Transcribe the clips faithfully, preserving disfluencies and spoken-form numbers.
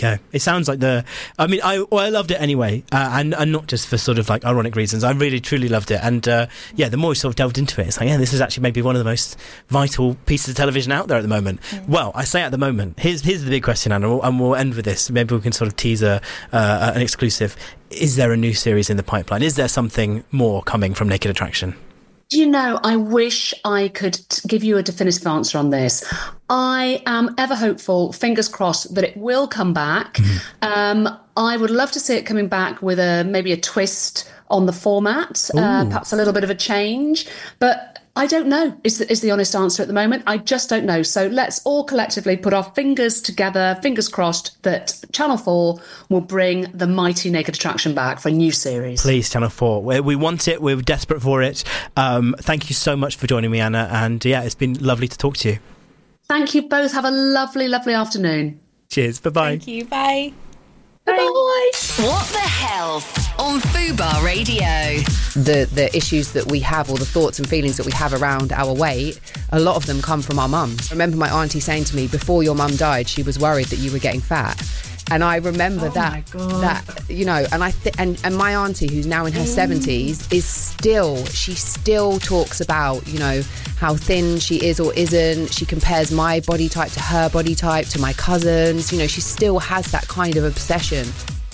Yeah, it sounds like the... I mean, I well, I loved it anyway, uh, and, and not just for sort of like ironic reasons. I really, truly loved it. And uh, yeah, the more we sort of delved into it, it's like, yeah, this is actually maybe one of the most vital pieces of television out there at the moment. Mm. Well, I say at the moment. Here's here's the big question, Anna, and we'll, and we'll end with this. Maybe we can sort of tease a, uh, an exclusive. Is there a new series in the pipeline? Is there something more coming from Naked Attraction? Do you know, I wish I could t- give you a definitive answer on this. I am ever hopeful, fingers crossed, that it will come back. Mm-hmm. Um, I would love to see it coming back with a maybe a twist on the format, uh, perhaps a little bit of a change. But I don't know, is the, is the honest answer at the moment. I just don't know. So let's all collectively put our fingers together, fingers crossed, that Channel four will bring the mighty Naked Attraction back for a new series. Please, Channel four. We, we want it. We're desperate for it. Um, thank you so much for joining me, Anna. And yeah, it's been lovely to talk to you. Thank you both. Have a lovely, lovely afternoon. Cheers. Bye-bye. Thank you. Bye. Bye. Bye. What the Health on Fubar Radio. The the issues that we have, or the thoughts and feelings that we have around our weight, a lot of them come from our mums. I remember my auntie saying to me, before your mum died, she was worried that you were getting fat. And I remember oh that, that, you know, and I th- and, and my auntie, who's now in her seventies, is still, she still talks about, you know, how thin she is or isn't. She compares my body type to her body type, to my cousins. You know, she still has that kind of obsession.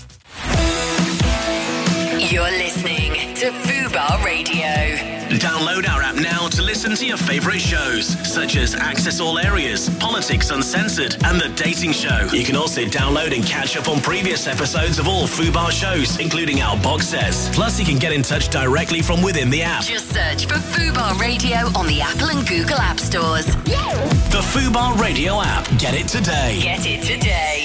You're listening to Fubar Radio. Download our app now to listen to your favourite shows, such as Access All Areas, Politics Uncensored, and The Dating Show. You can also download and catch up on previous episodes of all Fubar shows, including our box sets. Plus, you can get in touch directly from within the app. Just search for Fubar Radio on the Apple and Google App Stores. The Fubar Radio app. Get it today. Get it today.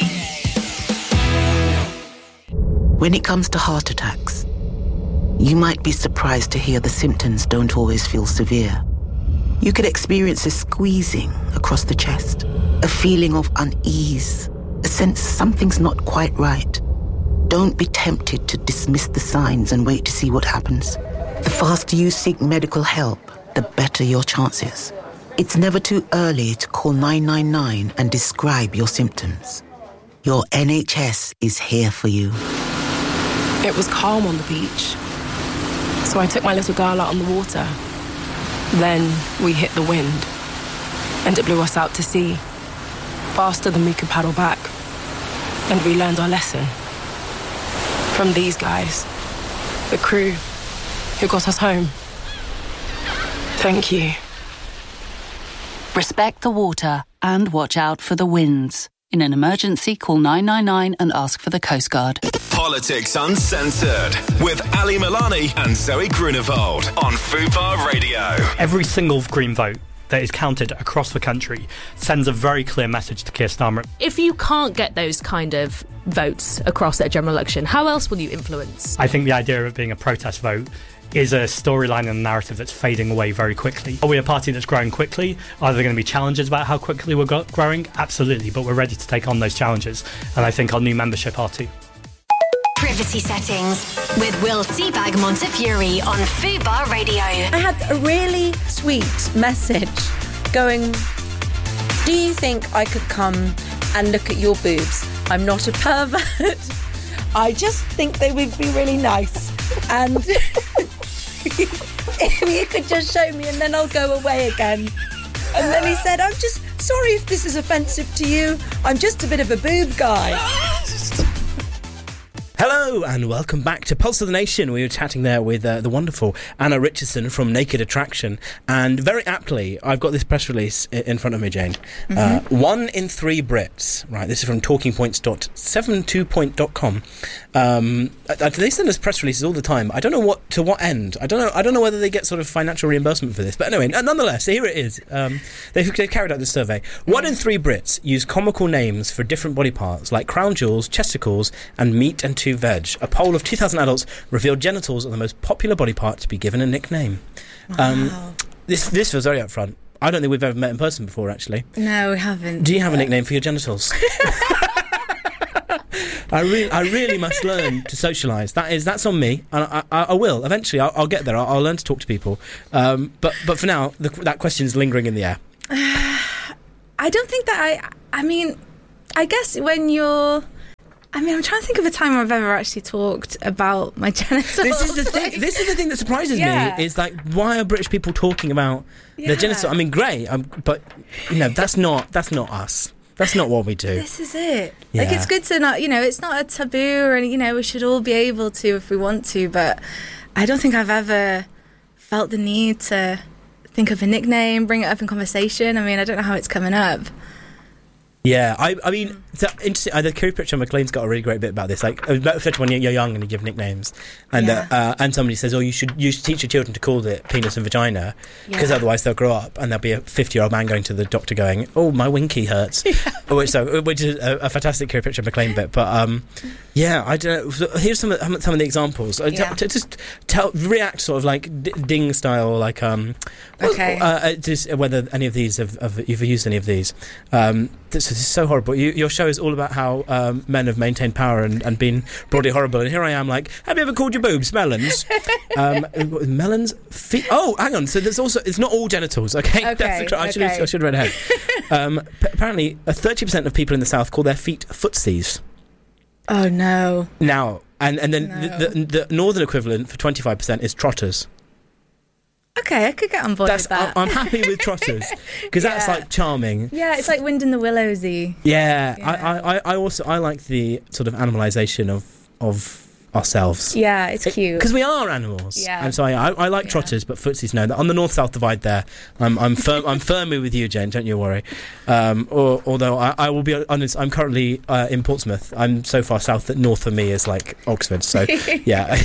When it comes to heart attacks, you might be surprised to hear the symptoms don't always feel severe. You could experience a squeezing across the chest, a feeling of unease, a sense something's not quite right. Don't be tempted to dismiss the signs and wait to see what happens. The faster you seek medical help, the better your chances. It's never too early to call nine nine nine and describe your symptoms. Your N H S is here for you. It was calm on the beach. So I took my little girl out on the water. Then we hit the wind, and it blew us out to sea, faster than we could paddle back. And we learned our lesson from these guys, the crew who got us home. Thank you. Respect the water and watch out for the winds. In an emergency, call nine nine nine and ask for the Coast Guard. Politics Uncensored with Ali Milani and Zoe Grunewald on Fubar Radio. Every single Green vote that is counted across the country sends a very clear message to Keir Starmer. If you can't get those kind of votes across at a general election, how else will you influence? I think the idea of it being a protest vote is a storyline and a narrative that's fading away very quickly. Are we a party that's growing quickly? Are there going to be challenges about how quickly we're go- growing? Absolutely, but we're ready to take on those challenges, and I think our new membership are too. Privacy Settings with Will Seabag Montefiore on Fubar Radio. I had a really sweet message going, do you think I could come and look at your boobs? I'm not a pervert. I just think they would be really nice. And if you could just show me and then I'll go away again. And then he said, I'm just sorry if this is offensive to you. I'm just a bit of a boob guy. Hello and welcome back to Pulse of the Nation. We were chatting there with uh, the wonderful Anna Richardson from Naked Attraction, and very aptly I've got this press release I- in front of me, Jane. Mm-hmm. Uh, one in three Brits, right, this is from talking points dot seven two point dot com. Um, uh, they send us press releases all the time. I don't know what to what end. I don't know I don't know whether they get sort of financial reimbursement for this, but anyway, nonetheless, here it is. Um, they've, they've carried out this survey. One in three Brits use comical names for different body parts like crown jewels, chesticles and meat and two veg. A poll of two thousand adults revealed genitals are the most popular body part to be given a nickname. Wow. Um, this this was very upfront. I don't think we've ever met in person before, actually. No, we haven't. Do you have a nickname for your genitals? I really, I really must learn to socialise. That is, that's on me, and I, I, I will eventually. I'll, I'll get there. I'll, I'll learn to talk to people. Um, but, but for now, the, that question's lingering in the air. I don't think that I. I mean, I guess when you're I mean, I'm trying to think of a time where I've ever actually talked about my genitals. This is the thing. This is the thing that surprises Yeah. me. Is like, why are British people talking about Yeah. their genitals? I mean, great, um, but you know, that's not that's not us. That's not what we do. This is it. Like, Yeah. it's good to not, you know, it's not a taboo, or, you know, we should all be able to if we want to, but I don't think I've ever felt the need to think of a nickname, bring it up in conversation. I mean, I don't know how it's coming up. Yeah, I, I mean, so interesting. Uh, the Kerry Pritchard McLean's got a really great bit about this. Like, especially when you're young and you give nicknames, and Yeah. uh, uh, and somebody says, "Oh, you should you should teach your children to call it penis and vagina, because Yeah. otherwise they'll grow up and there'll be a fifty-year-old man going to the doctor going, "Oh, my winky hurts," which so which is a, a fantastic Kerry Pritchard McLean bit. But um, yeah, I don't know. So here's some of, some of the examples. Uh, Yeah. t- t- just tell react sort of like d- ding style, like um, Okay. uh, uh, just whether any of these have, have you've used any of these. Um, this is so horrible. You, your show is all about how um, men have maintained power and, and been broadly horrible, and here I am like, have you ever called your boobs melons? um, melons, feet. Oh, hang on. So there's also, it's not all genitals. Okay, Okay, That's the, I should okay. have I should have read ahead. um, p- apparently, uh, thirty percent of people in the South call their feet footsies. Oh, no. Now, and and then No. the, the, the northern equivalent for twenty-five percent is trotters. Okay, I could get on board That's, with that. I'm, I'm happy with trotters because that's Yeah. like charming. Yeah, it's like Wind in the Willowsy. Yeah, Yeah. I, I, I also I like the sort of animalisation of of ourselves. Yeah, it's cute. Because we are animals. Yeah. And so I, I, I like Yeah. trotters, but footsies no. On the north-south divide there, I'm I'm firm I'm firmly with you, Jane. Don't you worry. Um, or, although I, I will be honest, I'm currently uh, in Portsmouth. I'm so far south that north of me is like Oxford. So yeah.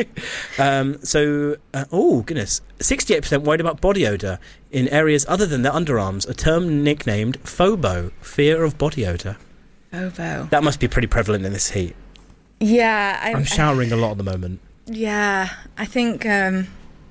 um, so uh, oh goodness, sixty-eight percent worried about body odour in areas other than their underarms. A term nicknamed FOBO, fear of body odour. Oboe. That must be pretty prevalent in this heat. Yeah. I, I'm showering a lot at the moment. Yeah, I think... Um,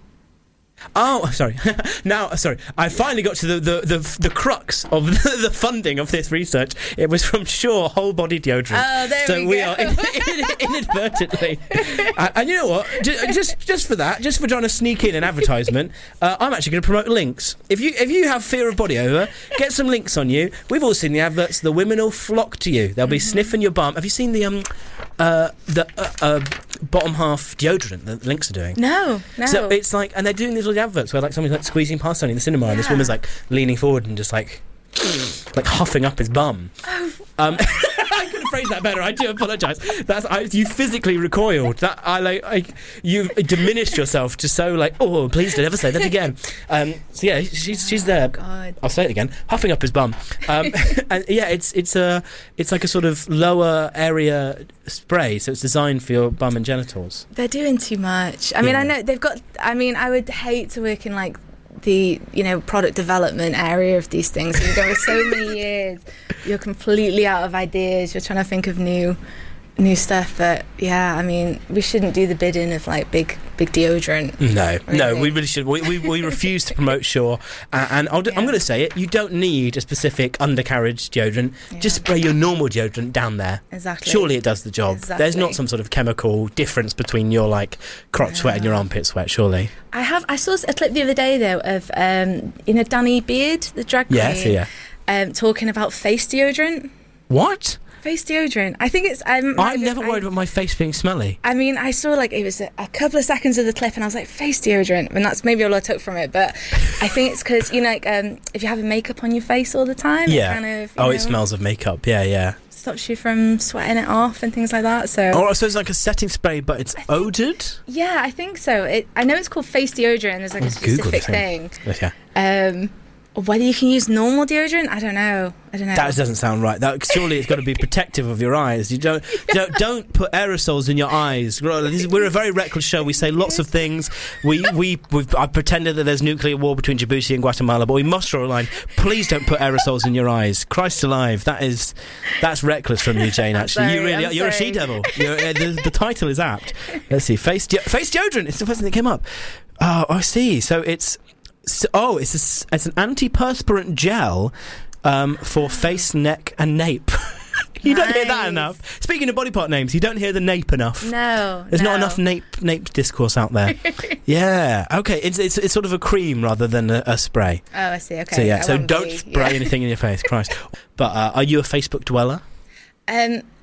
Oh, sorry. now, sorry. I finally got to the, the, the, the crux of the, the funding of this research. It was from Sure Whole Body Deodorant. Oh, there so we go. are in, in, inadvertently. uh, and you know what? Just, just just for that, just for trying to sneak in an advertisement, uh, I'm actually going to promote links. If you if you have fear of body odor, get some links on you. We've all seen the adverts. The women will flock to you. They'll be Mm-hmm. sniffing your bum. Have you seen the um uh, the uh, uh, bottom half deodorant that the links are doing? no, no. So it's like, and they're doing these little adverts where like somebody's like squeezing past something in the cinema, and this Yeah. woman's like leaning forward and just like, like huffing up his bum. Um, I could have phrased that better. I do apologise. That's I, you physically recoiled. That I like. I, you diminished yourself to so like. Oh, please don't ever say that again. Um, so yeah, she's she's there. God. I'll say it again. Huffing up his bum. Um, and yeah, it's it's a it's like a sort of lower area spray, so it's designed for your bum and genitals. They're doing too much. I mean, Yeah. I know they've got... I mean, I would hate to work in, like, the, you know, product development area of these things. You go for so many years, you're completely out of ideas. You're trying to think of new new stuff. But, yeah, I mean, we shouldn't do the bidding of, like, big big deodorant. No, no, Really? we really should. We we, we refuse to promote Sure, uh, and I'll d- I'm Yeah. going to say it. You don't need a specific undercarriage deodorant. Just spray your normal deodorant down there. Exactly. Surely it does the job. There's not Exactly. some sort of chemical difference between your like crotch sweat and your armpit sweat. Surely. I have. I saw a clip the other day, though, of, um, you know, Danny Beard, the drag queen, Yeah, so yeah. um, talking about face deodorant. What? Face deodorant. I think it's... I'm, I'm never worried about my face being smelly. I mean, I saw like it was a, a couple of seconds of the clip, and I was like, face deodorant, and that's maybe all I took from it. But I think it's because you know, like um, if you have makeup on your face all the time, Yeah. it kind of you oh, know, it smells of makeup. Yeah, yeah. stops you from sweating it off and things like that. So Oh, so it's like a setting spray, but it's odoured. yeah, I think so. It, I know it's called face deodorant. There's like a I'll Google specific the thing. Yeah. Um, whether you can use normal deodorant, I don't know. I don't know. That doesn't sound right. That surely it's got to be protective of your eyes. You don't don't don't put aerosols in your eyes. This is- We're a very reckless show. We say lots of things. We we we've, I've pretended that there's nuclear war between Djibouti and Guatemala, but we must draw a line. Please don't put aerosols in your eyes. Christ alive, that is that's reckless from you, Jane. Actually, sorry, you really I'm are, you're sorry. a she devil. You're, uh, the, the title is apt. Let's see, face de- face deodorant. It's the first thing that came up. Oh, I see. So it's. So, oh, it's a s it's an antiperspirant gel um, for face, neck, and nape. You don't hear that Nice. enough. Speaking of body part names, you don't hear the nape enough. No, There's no. not enough nape nape discourse out there. Yeah. Okay. It's, it's it's sort of a cream rather than a, a spray. Oh, I see. Okay. So yeah. I So won't don't be, spray yeah. anything in your face, Christ. But uh, are you a Facebook dweller? Um,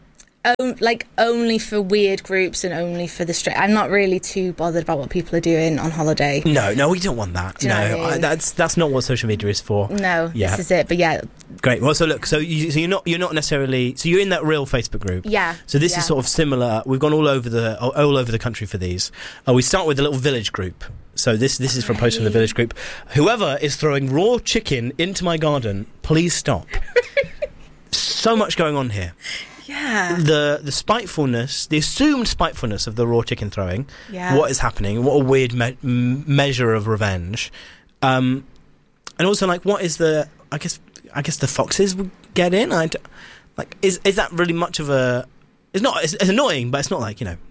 on, like only for weird groups and only for the straight. I'm not really too bothered about what people are doing on holiday. No, no, we don't want that. Do you no, know what I mean? I, that's that's not what social media is for. No, Yeah. this is it. But yeah, Great. Well, so look, so, you, so you're not you're not necessarily so you're in that real Facebook group. Yeah. So this yeah. is sort of similar. We've gone all over the all, all over the country for these. Uh, we start with a little village group. So this this is from post from the village group. Whoever is throwing raw chicken into my garden, please stop. So much going on here. Yeah. The the spitefulness, the assumed spitefulness of the raw chicken throwing. Yeah. What is happening? What a weird me- m- measure of revenge. Um, and also, like, what is the? I guess I guess the foxes would get in. I d- like is is that really much of a? It's not. It's, it's annoying, but it's not like, you know,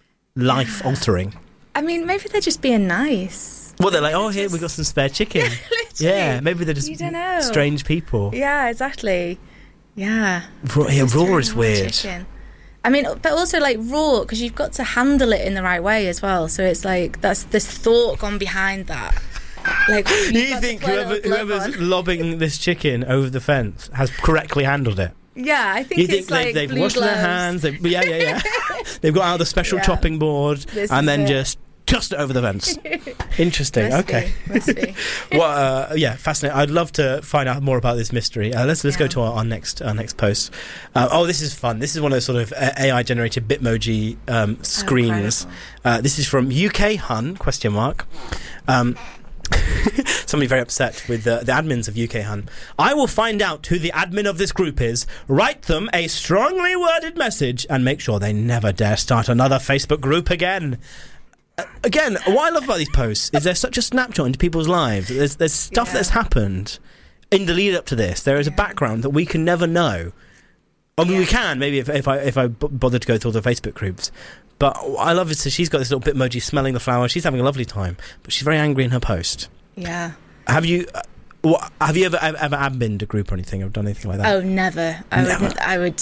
life altering. I mean, maybe they're just being nice. Well, they're like, oh, here we got some spare chicken. Yeah, maybe they're just You don't know. strange people. Yeah, exactly. Yeah. Raw, yeah, Just raw throwing is raw weird. chicken. I mean, but also like raw, because you've got to handle it in the right way as well. So it's like that's this thought gone behind that. Like, you've Do you got to think put a whoever, little glove whoever's on. lobbing this chicken over the fence has correctly handled it? Yeah, I think You it's think like they've, they've blue washed gloves. their hands? They've, yeah, yeah, yeah. They've got out the special Yeah. chopping board This and is then it. just tossed it over the fence. Interesting. Must okay. be, must be. Well, uh, yeah, fascinating. I'd love to find out more about this mystery. Uh, let's let's go to our, our next our next post. Uh, oh, this is fun. This is one of those sort of A I generated Bitmoji um, screens. Uh, this is from U K Hun question mark. Um, Somebody very upset with the, the admins of U K Hun. I will find out who the admin of this group is, write them a strongly worded message, and make sure they never dare start another Facebook group again. Uh, again, what I love about these posts is there's such a snapshot into people's lives. There's, there's stuff Yeah. that's happened in the lead up to this. There is a background that we can never know. I mean, we can, maybe if, if I if I b- bother to go through all the Facebook groups. But I love it. So she's got this little Bitmoji smelling the flower. She's having a lovely time, but she's very angry in her post. Yeah. Have you, uh, what, have you ever ever, ever adminned a group or anything, or done anything like that? Oh, never. I Never. would. I would.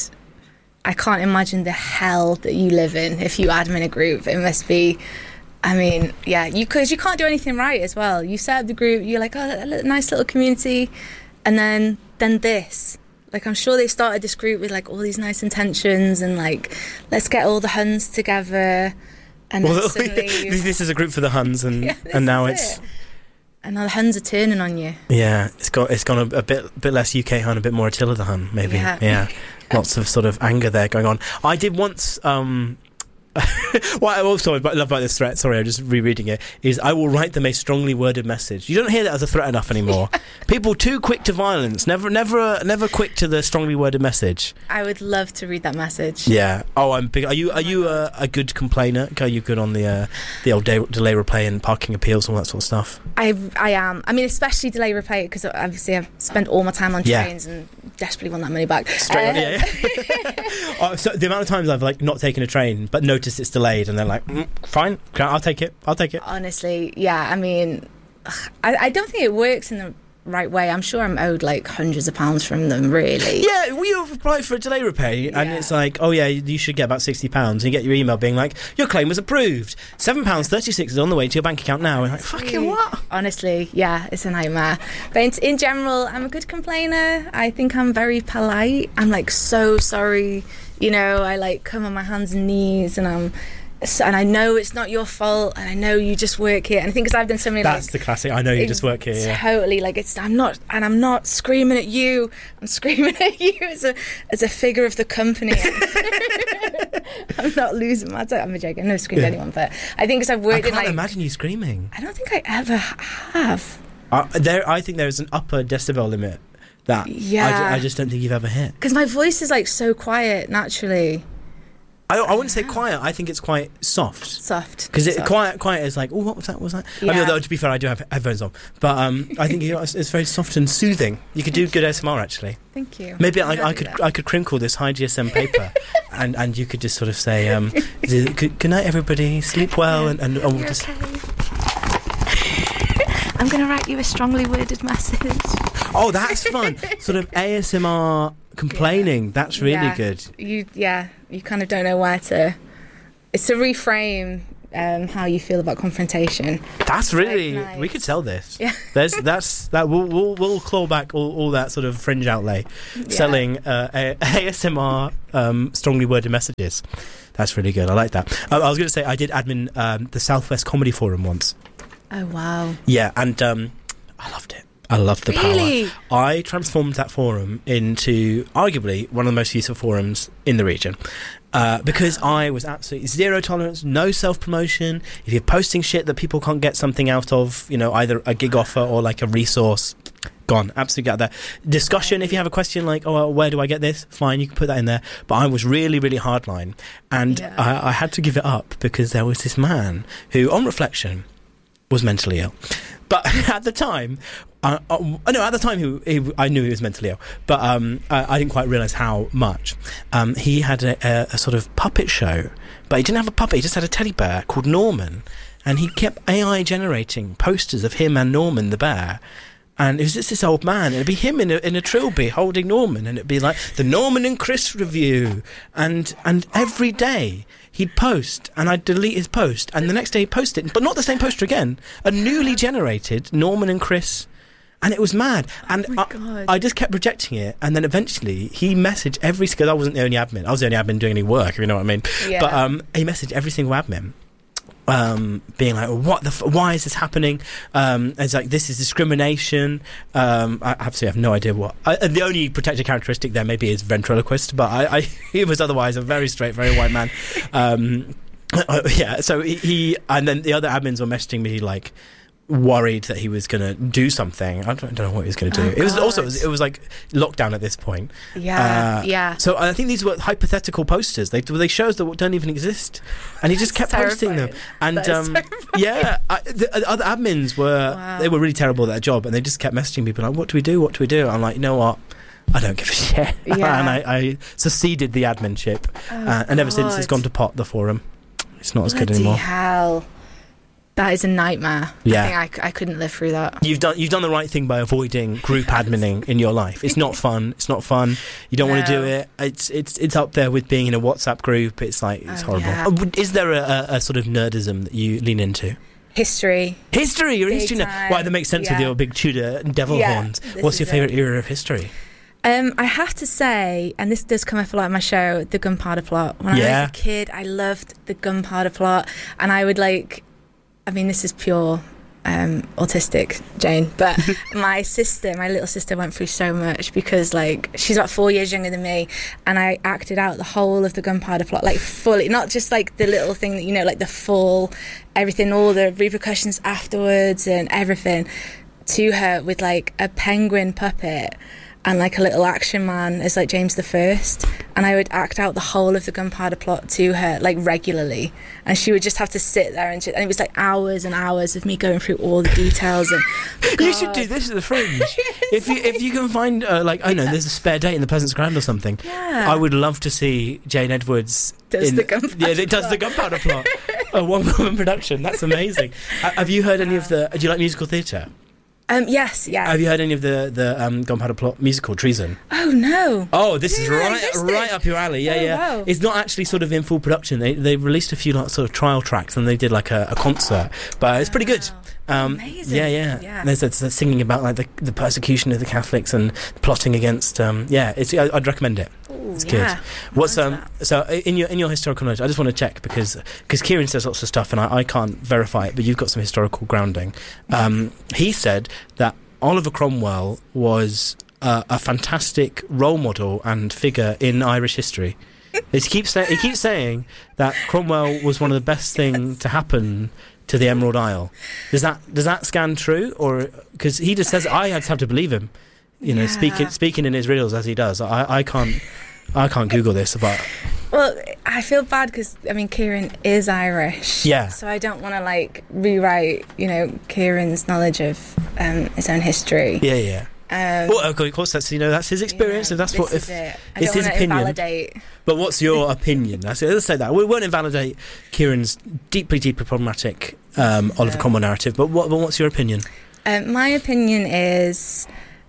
I can't imagine the hell that you live in if you admin a group. It must be. I mean, yeah, you because you can't do anything right as well. You set up the group. You're like, oh, a li- nice little community, and then then this. Like, I'm sure they started this group with like all these nice intentions and like, let's get all the Huns together, and then Well, suddenly, you- this is a group for the Huns, and Yeah, this and now is it's it. and now the Huns are turning on you. yeah, it's got it's gone a, a bit bit less U K Hun, a bit more Attila the Hun, maybe. Yeah. Yeah, lots of sort of anger there going on. I did once. Um, what I also love about this threat, sorry, I'm just rereading it, is I will write them a strongly worded message. You don't hear that as a threat enough anymore. People too quick to violence, never, never, never quick to the strongly worded message. I would love to read that message. Yeah. Oh, I'm big. Are you are you a, a good complainer? Are you good on the uh, the old day, delay replay and parking appeals, all that sort of stuff? I I am. I mean, especially delay replay, because obviously I've spent all my time on Yeah. trains and desperately want that money back. Straight on, Uh, yeah, yeah. Oh, so the amount of times I've like not taken a train but noticed it's delayed, and they're like, mm, "Fine, okay, I'll take it. I'll take it." Honestly, yeah. I mean, I, I don't think it works in the right way. I'm sure I'm owed like hundreds of pounds from them. Really? Yeah, well, you've applied for a delay repay, and it's like, oh yeah, you should get about sixty pounds. And you get your email being like, your claim was approved. Seven pounds thirty six is on the way to your bank account now. And like, fucking what? Honestly, yeah, it's a nightmare. But in, in general, I'm a good complainer. I think I'm very polite. I'm like so sorry. You know, I like come on my hands and knees, and I'm. And I know it's not your fault, and I know you just work here. And I think because I've done so many, That's like, the classic. I know you just work here. Yeah. Totally, like it's. I'm not, and I'm not screaming at you. I'm screaming at you as a as a figure of the company. I'm not losing my time. I'm joking. I never screamed at anyone, but I think because I've I worked can't in like. imagine you screaming. I don't think I ever have. Uh, there, I think there is an upper decibel limit that Yeah. I, ju- I just don't think you've ever hit. Because my voice is like so quiet naturally. I, I wouldn't say quiet. I think it's quite soft. Soft. Because it Soft. quiet, quiet is like, oh, what was that? What was that? I Yeah. mean, although to be fair, I do have headphones on, but um, I think you know, it's, it's very soft and soothing. You could do good A S M R actually. Thank you. Maybe I'm I, gonna I do could that. I could crinkle this high G S M paper, and, and you could just sort of say, um, good, good night, everybody, sleep well, and, and, and we'll You're just. okay. I'm going to write you a strongly worded message. Oh, that's fun. Sort of A S M R complaining. That's really Yeah. good. You, yeah, you kind of don't know where to. It's a reframe um, how you feel about confrontation. That's really like, nice. We could sell this. Yeah. There's that's that we'll we'll, we'll claw back all, all that sort of fringe outlay, yeah. selling uh, A S M R um, strongly worded messages. That's really good. I like that. Uh, I was going to say I did admin um, the Southwest Comedy Forum once. Oh wow. Yeah, and um, I loved it. I loved the really? power. I transformed that forum into arguably one of the most useful forums in the region. Uh, because I was absolutely zero tolerance, no self-promotion. If you're posting shit that people can't get something out of, you know, either a gig offer or like a resource, gone. Absolutely get that. Discussion, if you have a question like, oh, where do I get this? Fine, you can put that in there. But I was really, really hardline. And Yeah. I, I had to give it up because there was this man who, on reflection, was mentally ill. But at the time, uh, uh, no, at the time he, he, I knew he was mentally ill, but um, I, I didn't quite realise how much. Um, he had a, a, a sort of puppet show, but he didn't have a puppet, he just had a teddy bear called Norman, and he kept A I generating posters of him and Norman the bear. And it was just this old man, and it'd be him in a, in a trilby holding Norman, and it'd be like the Norman and Chris review, and and every day he'd post, and I'd delete his post, and the next day he'd post it, but not the same poster again, a newly generated Norman and Chris, and it was mad. And my I, God. I just kept rejecting it, and then eventually he messaged every, because I wasn't the only admin, I was the only admin doing any work, if you know what I mean, Yeah. but um, he messaged every single admin. Um, being like, what the? F- why is this happening? Um, it's like this is discrimination. Um, I absolutely have no idea what. I, and the only protected characteristic there maybe is ventriloquist, but I, I he was otherwise a very straight, very white man. Um, uh, yeah. So he, he and then the other admins were messaging me like, worried that he was going to do something. I don't, I don't know what he was going to do. Oh, it was also it God. was, it was like lockdown at this point. Yeah, Uh, yeah. So I think these were hypothetical posters. They they shows that don't even exist, and he just kept posting them. And That is um, terrifying. yeah, I, the, the other admins were Wow. they were really terrible at their job, and they just kept messaging people like, "What do we do? What do we do?" I'm like, you know what? I don't give a shit. Yeah. And I, I seceded the adminship, Oh, uh, and ever since it's God. gone to pot the forum. It's not as good Bloody anymore. hell. That is a nightmare. Yeah. I think I, I couldn't live through that. You've done you've done the right thing by avoiding group admining in your life. It's not fun. It's not fun. You don't want to No. do it. It's it's it's up there with being in a WhatsApp group. It's like it's Oh, horrible. yeah. Uh, would- Is there a, a, a sort of nerdism that you lean into? History. History. You're a Big history nerd. time. Why that makes sense with Yeah. your big Tudor devil Yeah, horns. this What's your is favourite it. era of history? Um, I have to say, and this does come up a lot in my show, the Gunpowder Plot. When I Yeah. was a kid, I loved the Gunpowder Plot, and I would like, I mean, this is pure um, autistic, Jane, but my sister, my little sister, went through so much because, like, she's about four years younger than me, and I acted out the whole of the Gunpowder Plot, like, fully, not just like the little thing that, you know, like the full, everything, all the repercussions afterwards and everything, to her with like a penguin puppet and like a little action man as like James the First, and I would act out the whole of the Gunpowder Plot to her like regularly, and she would just have to sit there and, she, and it was like hours and hours of me going through all the details. And You should do this at the Fringe. if you if you can find uh, like I don't know, there's a spare date in the Pleasance Grand or something. Yeah. I would love to see Jane Edwards. Does in, the Gunpowder Yeah, it does the Gunpowder Plot. A one woman production. That's amazing. Uh, have you heard any of the? Do you like musical theatre? Um, yes, yeah. Have you heard any of the the um, Gunpowder Plot musical Treason? Oh no. Oh, this is Yeah, right existed. right up your alley. Yeah, Oh, yeah. wow. It's not actually sort of in full production. They they released a few like sort of trial tracks and they did like a, a concert, but it's pretty good. Um, Amazing. Yeah, yeah. Yeah. There's, there's, there's singing about like the, the persecution of the Catholics and plotting against. Um, yeah, it's. I, I'd recommend it. Ooh, It's yeah. good. What's Love um? that. So in your in your historical knowledge, I just want to check because because Kieran says lots of stuff and I, I can't verify it, but you've got some historical grounding. Um, he said that Oliver Cromwell was uh, a fantastic role model and figure in Irish history. He keeps say- he keeps saying that Cromwell was one of the best things to happen to the Emerald Isle. Does that does that scan true, or because he just says I just have to believe him? You know, Yeah. speaking speaking in his riddles as he does. I, I can't I can't Google this, but Well, I feel bad because I mean Kieran is Irish. Yeah. So I don't want to like rewrite, you know, Kieran's knowledge of um, his own history. yeah, yeah. Um, Well, of course, that's you know that's his experience. yeah, if that's this what is if it. I it's don't his want to opinion. invalidate. But what's your opinion? That's it. Let's say that we won't invalidate Kieran's deeply, deeply problematic um, Oliver No. Cromwell narrative. But what? But what's your opinion? Um, my opinion is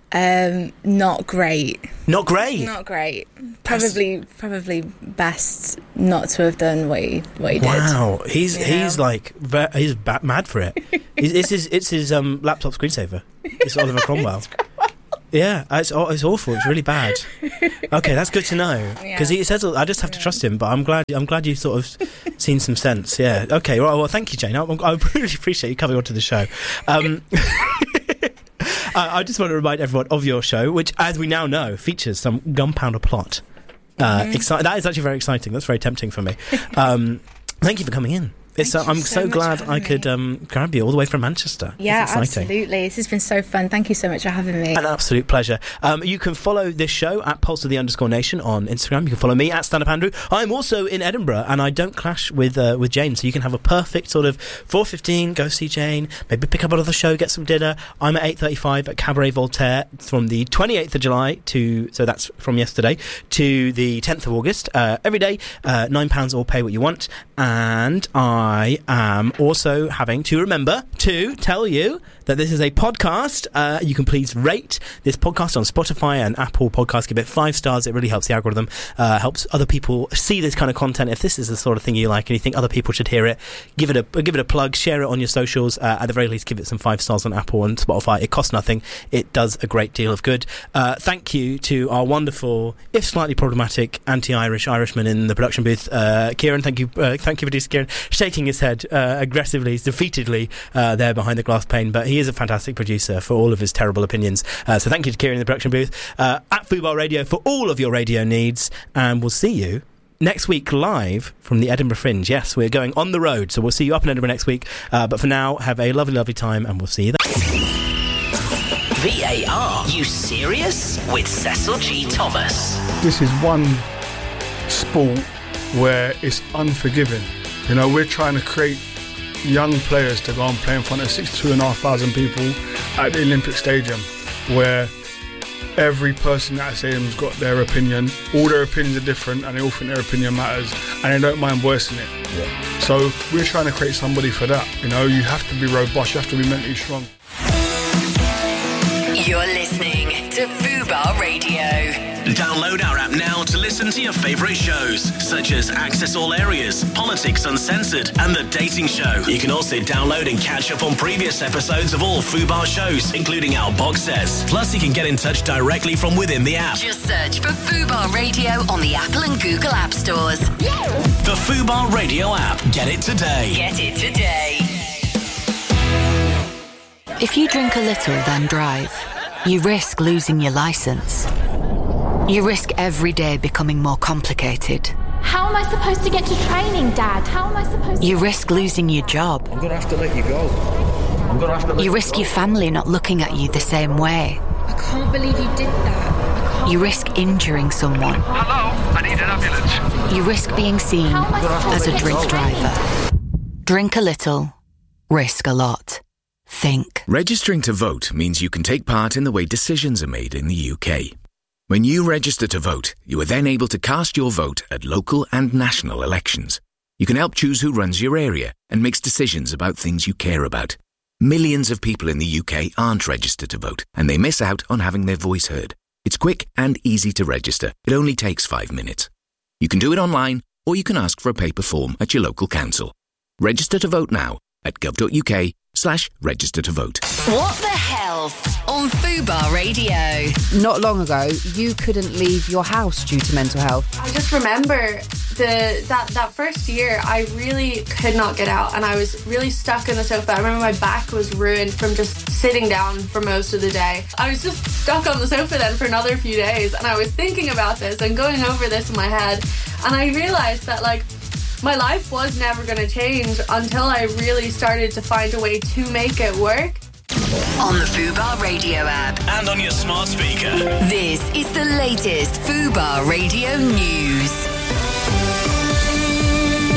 um, not great. Not great. Not great. Probably, probably best not to have done what he what he did. Wow, he's You he's know? like ve- he's ba- mad for it. it's, it's his it's his um, laptop screensaver. It's Oliver Cromwell. Yeah, it's aw- it's awful. It's really bad. Okay, that's good to know because Yeah. he says I just have to trust him. But I'm glad I'm glad you sort of seen some sense. Yeah. Okay. Well, well thank you, Jane. I, I really appreciate you coming onto the show. Um, I, I just want to remind everyone of your show, which, as we now know, features some gunpowder plot. Uh, Mhm. exci- that is actually very exciting. That's very tempting for me. Um, thank you for coming in. It's, uh, I'm so so, much glad for I having could um, grab you all the way from Manchester. Yeah, It's exciting. absolutely. This has been so fun. Thank you so much for having me. An absolute pleasure. Um, you can follow this show at Pulse of the underscore Nation on Instagram. You can follow me at Stand Up Andrew. I'm also in Edinburgh, and I don't clash with uh, with Jane, so you can have a perfect sort of four fifteen. Go see Jane. Maybe pick up another show, get some dinner. I'm at eight thirty-five at Cabaret Voltaire from the twenty-eighth of July to so that's from yesterday to the tenth of August. Uh, every day, uh, nine pounds or pay what you want. And I am also having to remember to tell you that this is a podcast. Uh, you can please rate this podcast on Spotify and Apple Podcasts. Give it five stars. It really helps the algorithm. Uh, helps other people see this kind of content. If this is the sort of thing you like and you think other people should hear it, give it a give it a plug. Share it on your socials. Uh, at the very least, give it some five stars on Apple and Spotify. It costs nothing. It does a great deal of good. Uh, thank you to our wonderful, if slightly problematic, anti-Irish Irishman in the production booth, uh, Kieran. Thank you, uh, thank you, producer Kieran, shaking his head uh, aggressively, defeatedly uh, there behind the glass pane. But he is a fantastic producer for all of his terrible opinions. Uh, so thank you to Kieran in the production booth. Uh, at Fubar Radio for all of your radio needs. And we'll see you next week live from the Edinburgh Fringe. Yes, we're going on the road. So we'll see you up in Edinburgh next week. Uh, but for now, have a lovely, lovely time and we'll see you then. V A R, you serious? With Cecil G. Thomas. This is one sport where it's unforgiving. You know, we're trying to create young players to go and play in front of sixty-two and a half thousand people at the Olympic Stadium, where every person at that stadium's got their opinion. All their opinions are different, and they all think their opinion matters, and they don't mind voicing it. Yeah. So we're trying to create somebody for that. You know, you have to be robust, you have to be mentally strong. You're listening to Fubar Radio. Download our app now to listen to your favourite shows, such as Access All Areas, Politics Uncensored, and The Dating Show. You can also download and catch up on previous episodes of all Fubar shows, including our box sets. Plus, you can get in touch directly from within the app. Just search for Fubar Radio on the Apple and Google App Stores. The Fubar Radio app. Get it today. Get it today. If you drink a little, then drive, you risk losing your licence. You risk every day becoming more complicated. How am I supposed to get to training, Dad? How am I supposed to... You risk losing your job. I'm going to have to let you go. I'm going to have to let You you risk go. your family not looking at you the same way. I can't believe you did that. You risk injuring someone. Hello, I need an ambulance. You risk being seen as a drink driver. Drink a little, risk a lot. Think. Registering to vote means you can take part in the way decisions are made in the U K. When you register to vote, you are then able to cast your vote at local and national elections. You can help choose who runs your area and makes decisions about things you care about. Millions of people in the U K aren't registered to vote, and they miss out on having their voice heard. It's quick and easy to register. It only takes five minutes. You can do it online, or you can ask for a paper form at your local council. Register to vote now at gov.uk slash register to vote. What the health on Fubar Radio. Not long ago, you couldn't leave your house due to mental health. I just remember the that, that first year, I really could not get out, and I was really stuck in the sofa. I remember my back was ruined from just sitting down for most of the day. I was just stuck on the sofa then for another few days, and I was thinking about this and going over this in my head, and I realised that, like, my life was never going to change until I really started to find a way to make it work. On the Fubar Radio app. And on your smart speaker. This is the latest Fubar Radio news. The Duke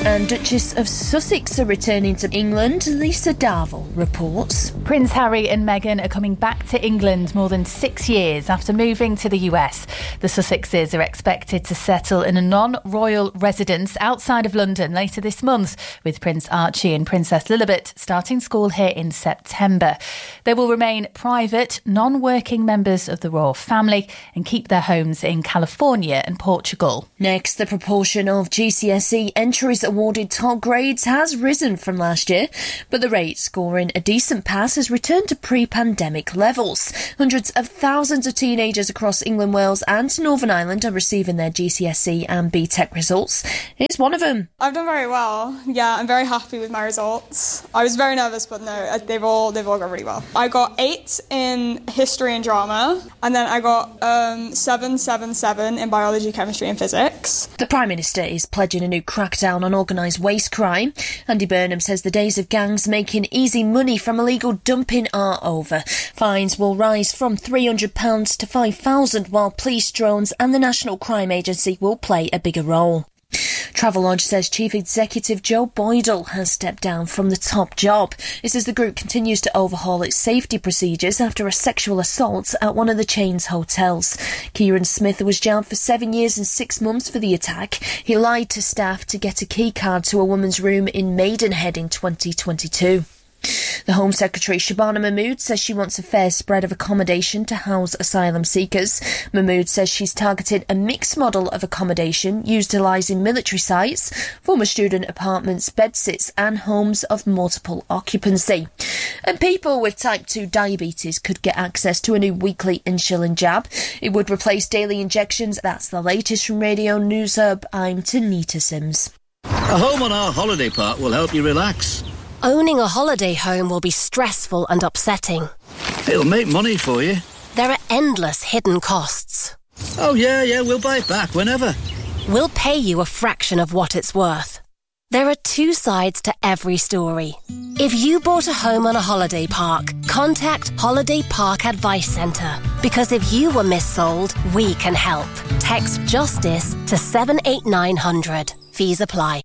And Duchess of Sussex are returning to England. Lisa Darville reports. Prince Harry and Meghan are coming back to England more than six years after moving to the U S. The Sussexes are expected to settle in a non-royal residence outside of London later this month, with Prince Archie and Princess Lilibet starting school here in September. They will remain private, non-working members of the royal family and keep their homes in California and Portugal. Next, the proportion of G C S E entries awarded top grades has risen from last year, but the rate scoring a decent pass has returned to pre-pandemic levels. Hundreds of thousands of teenagers across England, Wales and Northern Ireland are receiving their G C S E and B TEC results. Here's one of them. I've done very well. Yeah, I'm very happy with my results. I was very nervous, but no, they've all they've all gone really well. I got eight in history and drama, and then I got um, seven, seven, seven in biology, chemistry and physics. The Prime Minister is pledging a new crackdown on organised waste crime. Andy Burnham says the days of gangs making easy money from illegal dumping are over. Fines will rise from three hundred pounds to five thousand pounds, while police drones and the National Crime Agency will play a bigger role. Travelodge says Chief Executive Joe Boydell has stepped down from the top job. This as the group continues to overhaul its safety procedures after a sexual assault at one of the chain's hotels. Kieran Smith was jailed for seven years and six months for the attack. He lied to staff to get a key card to a woman's room in Maidenhead in twenty twenty-two. The Home Secretary Shabana Mahmood says she wants a fair spread of accommodation to house asylum seekers. Mahmood says she's targeted a mixed model of accommodation utilising military sites, former student apartments, bedsits and homes of multiple occupancy. And people with type two diabetes could get access to a new weekly insulin jab. It would replace daily injections. That's the latest from Radio News Hub. I'm Tanita Sims. A home on our holiday park will help you relax. Owning a holiday home will be stressful and upsetting. It'll make money for you. There are endless hidden costs. Oh, yeah, yeah, we'll buy it back whenever. We'll pay you a fraction of what it's worth. There are two sides to every story. If you bought a home on a holiday park, contact Holiday Park Advice Centre. Because if you were missold, we can help. Text JUSTICE to seven eight nine hundred. Fees apply.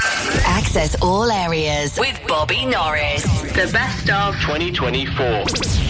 Access all areas with Bobby Norris. The best of twenty twenty-four.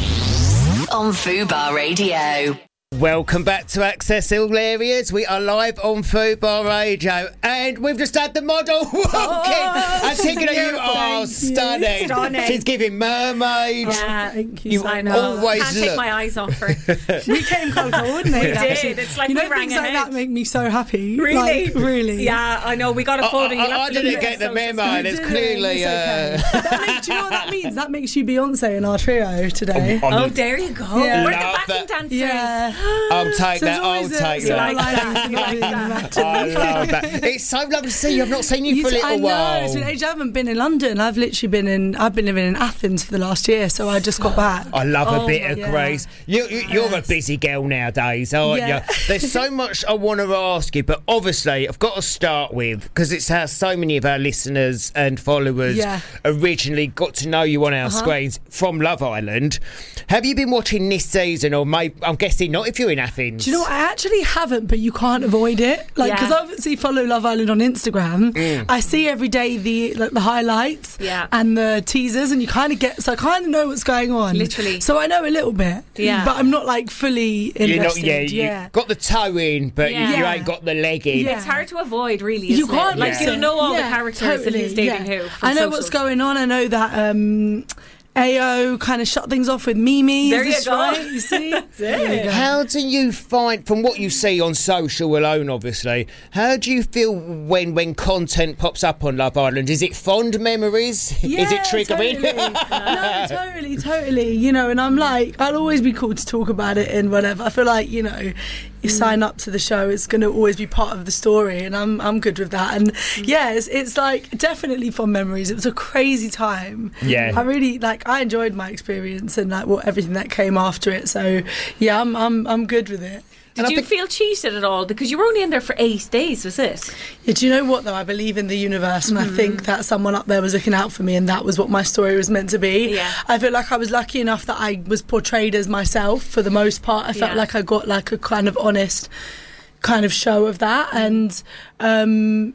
On Fubar Radio. Welcome back to Access All Areas. We are live on Fubar Radio, and we've just had the model walking. Oh, Antigone, you are stunning. stunning. She's giving mermaid. Yeah, thank you. You so I know. always Can't look. take my eyes off her. We came close, wouldn't we? We did. actually- It's like you know, we rang things like ahead. that make me so happy. Really? Like, really. Yeah, I know. We got a I- photo. I- You'll have I to didn't look get at the social memo, media. and it's Didn't clearly. it? It's Uh, okay. That makes, do you know what that means? That makes you Beyonce in our trio today. On the- Oh, there you go. Yeah. We're the Love backing that. dancers. Yeah. I'll take So that. it's I'll always a- take so that. I like that. You like that. I love that. It's so lovely to see you. I've not seen you, for a t- little I know, while. it's been ages. I haven't been in London. I've literally been in. I've been living in Athens for the last year, so I just got back. I love Oh a bit my of God. grace. You, you, you're a busy girl nowadays, aren't Yeah. you? There's so much I want to ask you, but obviously I've got to start with, because it's how so many of our listeners and followers Yeah. originally got to know you on our Uh-huh. screens from Love Island. Have you been watching this season, or maybe, I'm guessing not if you're in Athens? Do you know what? I actually haven't, but you can't avoid it. Like, because Yeah. I obviously follow Love Island on Instagram. Mm. I see every day the like, the highlights Yeah. and the teasers, and you kind of get. So I kind of know what's going on. Literally. So I know a little bit. Yeah. But I'm not like fully invested. You're not, yeah, you yeah. got the toe in, but you, you Yeah. ain't got the leg in. Yeah. It's hard to avoid, really. You Isn't can't it? Like miss you'll it. know all Yeah, the characters and totally, who's dating yeah. who. From I know socials. what's going on. I know that um, A O kind of shut things off with Mimi. There Is you this go. right? You see? There you go. How do you find, from what you see on social alone, obviously, how do you feel when when content pops up on Love Island? Is it fond memories? Yeah, Is it triggering? Totally. no, totally, totally. You know, and I'm like, I'll always be cool to talk about it and whatever. I feel like, you know, you sign up to the show, it's going to always be part of the story, and I'm I'm good with that. And yeah, it's, it's like definitely fond memories. It was a crazy time. Yeah. I really like. I enjoyed my experience and like what everything that came after it. So yeah, I'm I'm I'm good with it. Did you feel cheated at all? Because you were only in there for eight days, was it? Yeah, do you know what though? I believe in the universe, and I think that someone up there was looking out for me, and that was what my story was meant to be. Yeah. I feel like I was lucky enough that I was portrayed as myself for the most part. I felt Yeah. like I got like a kind of honest kind of show of that, and um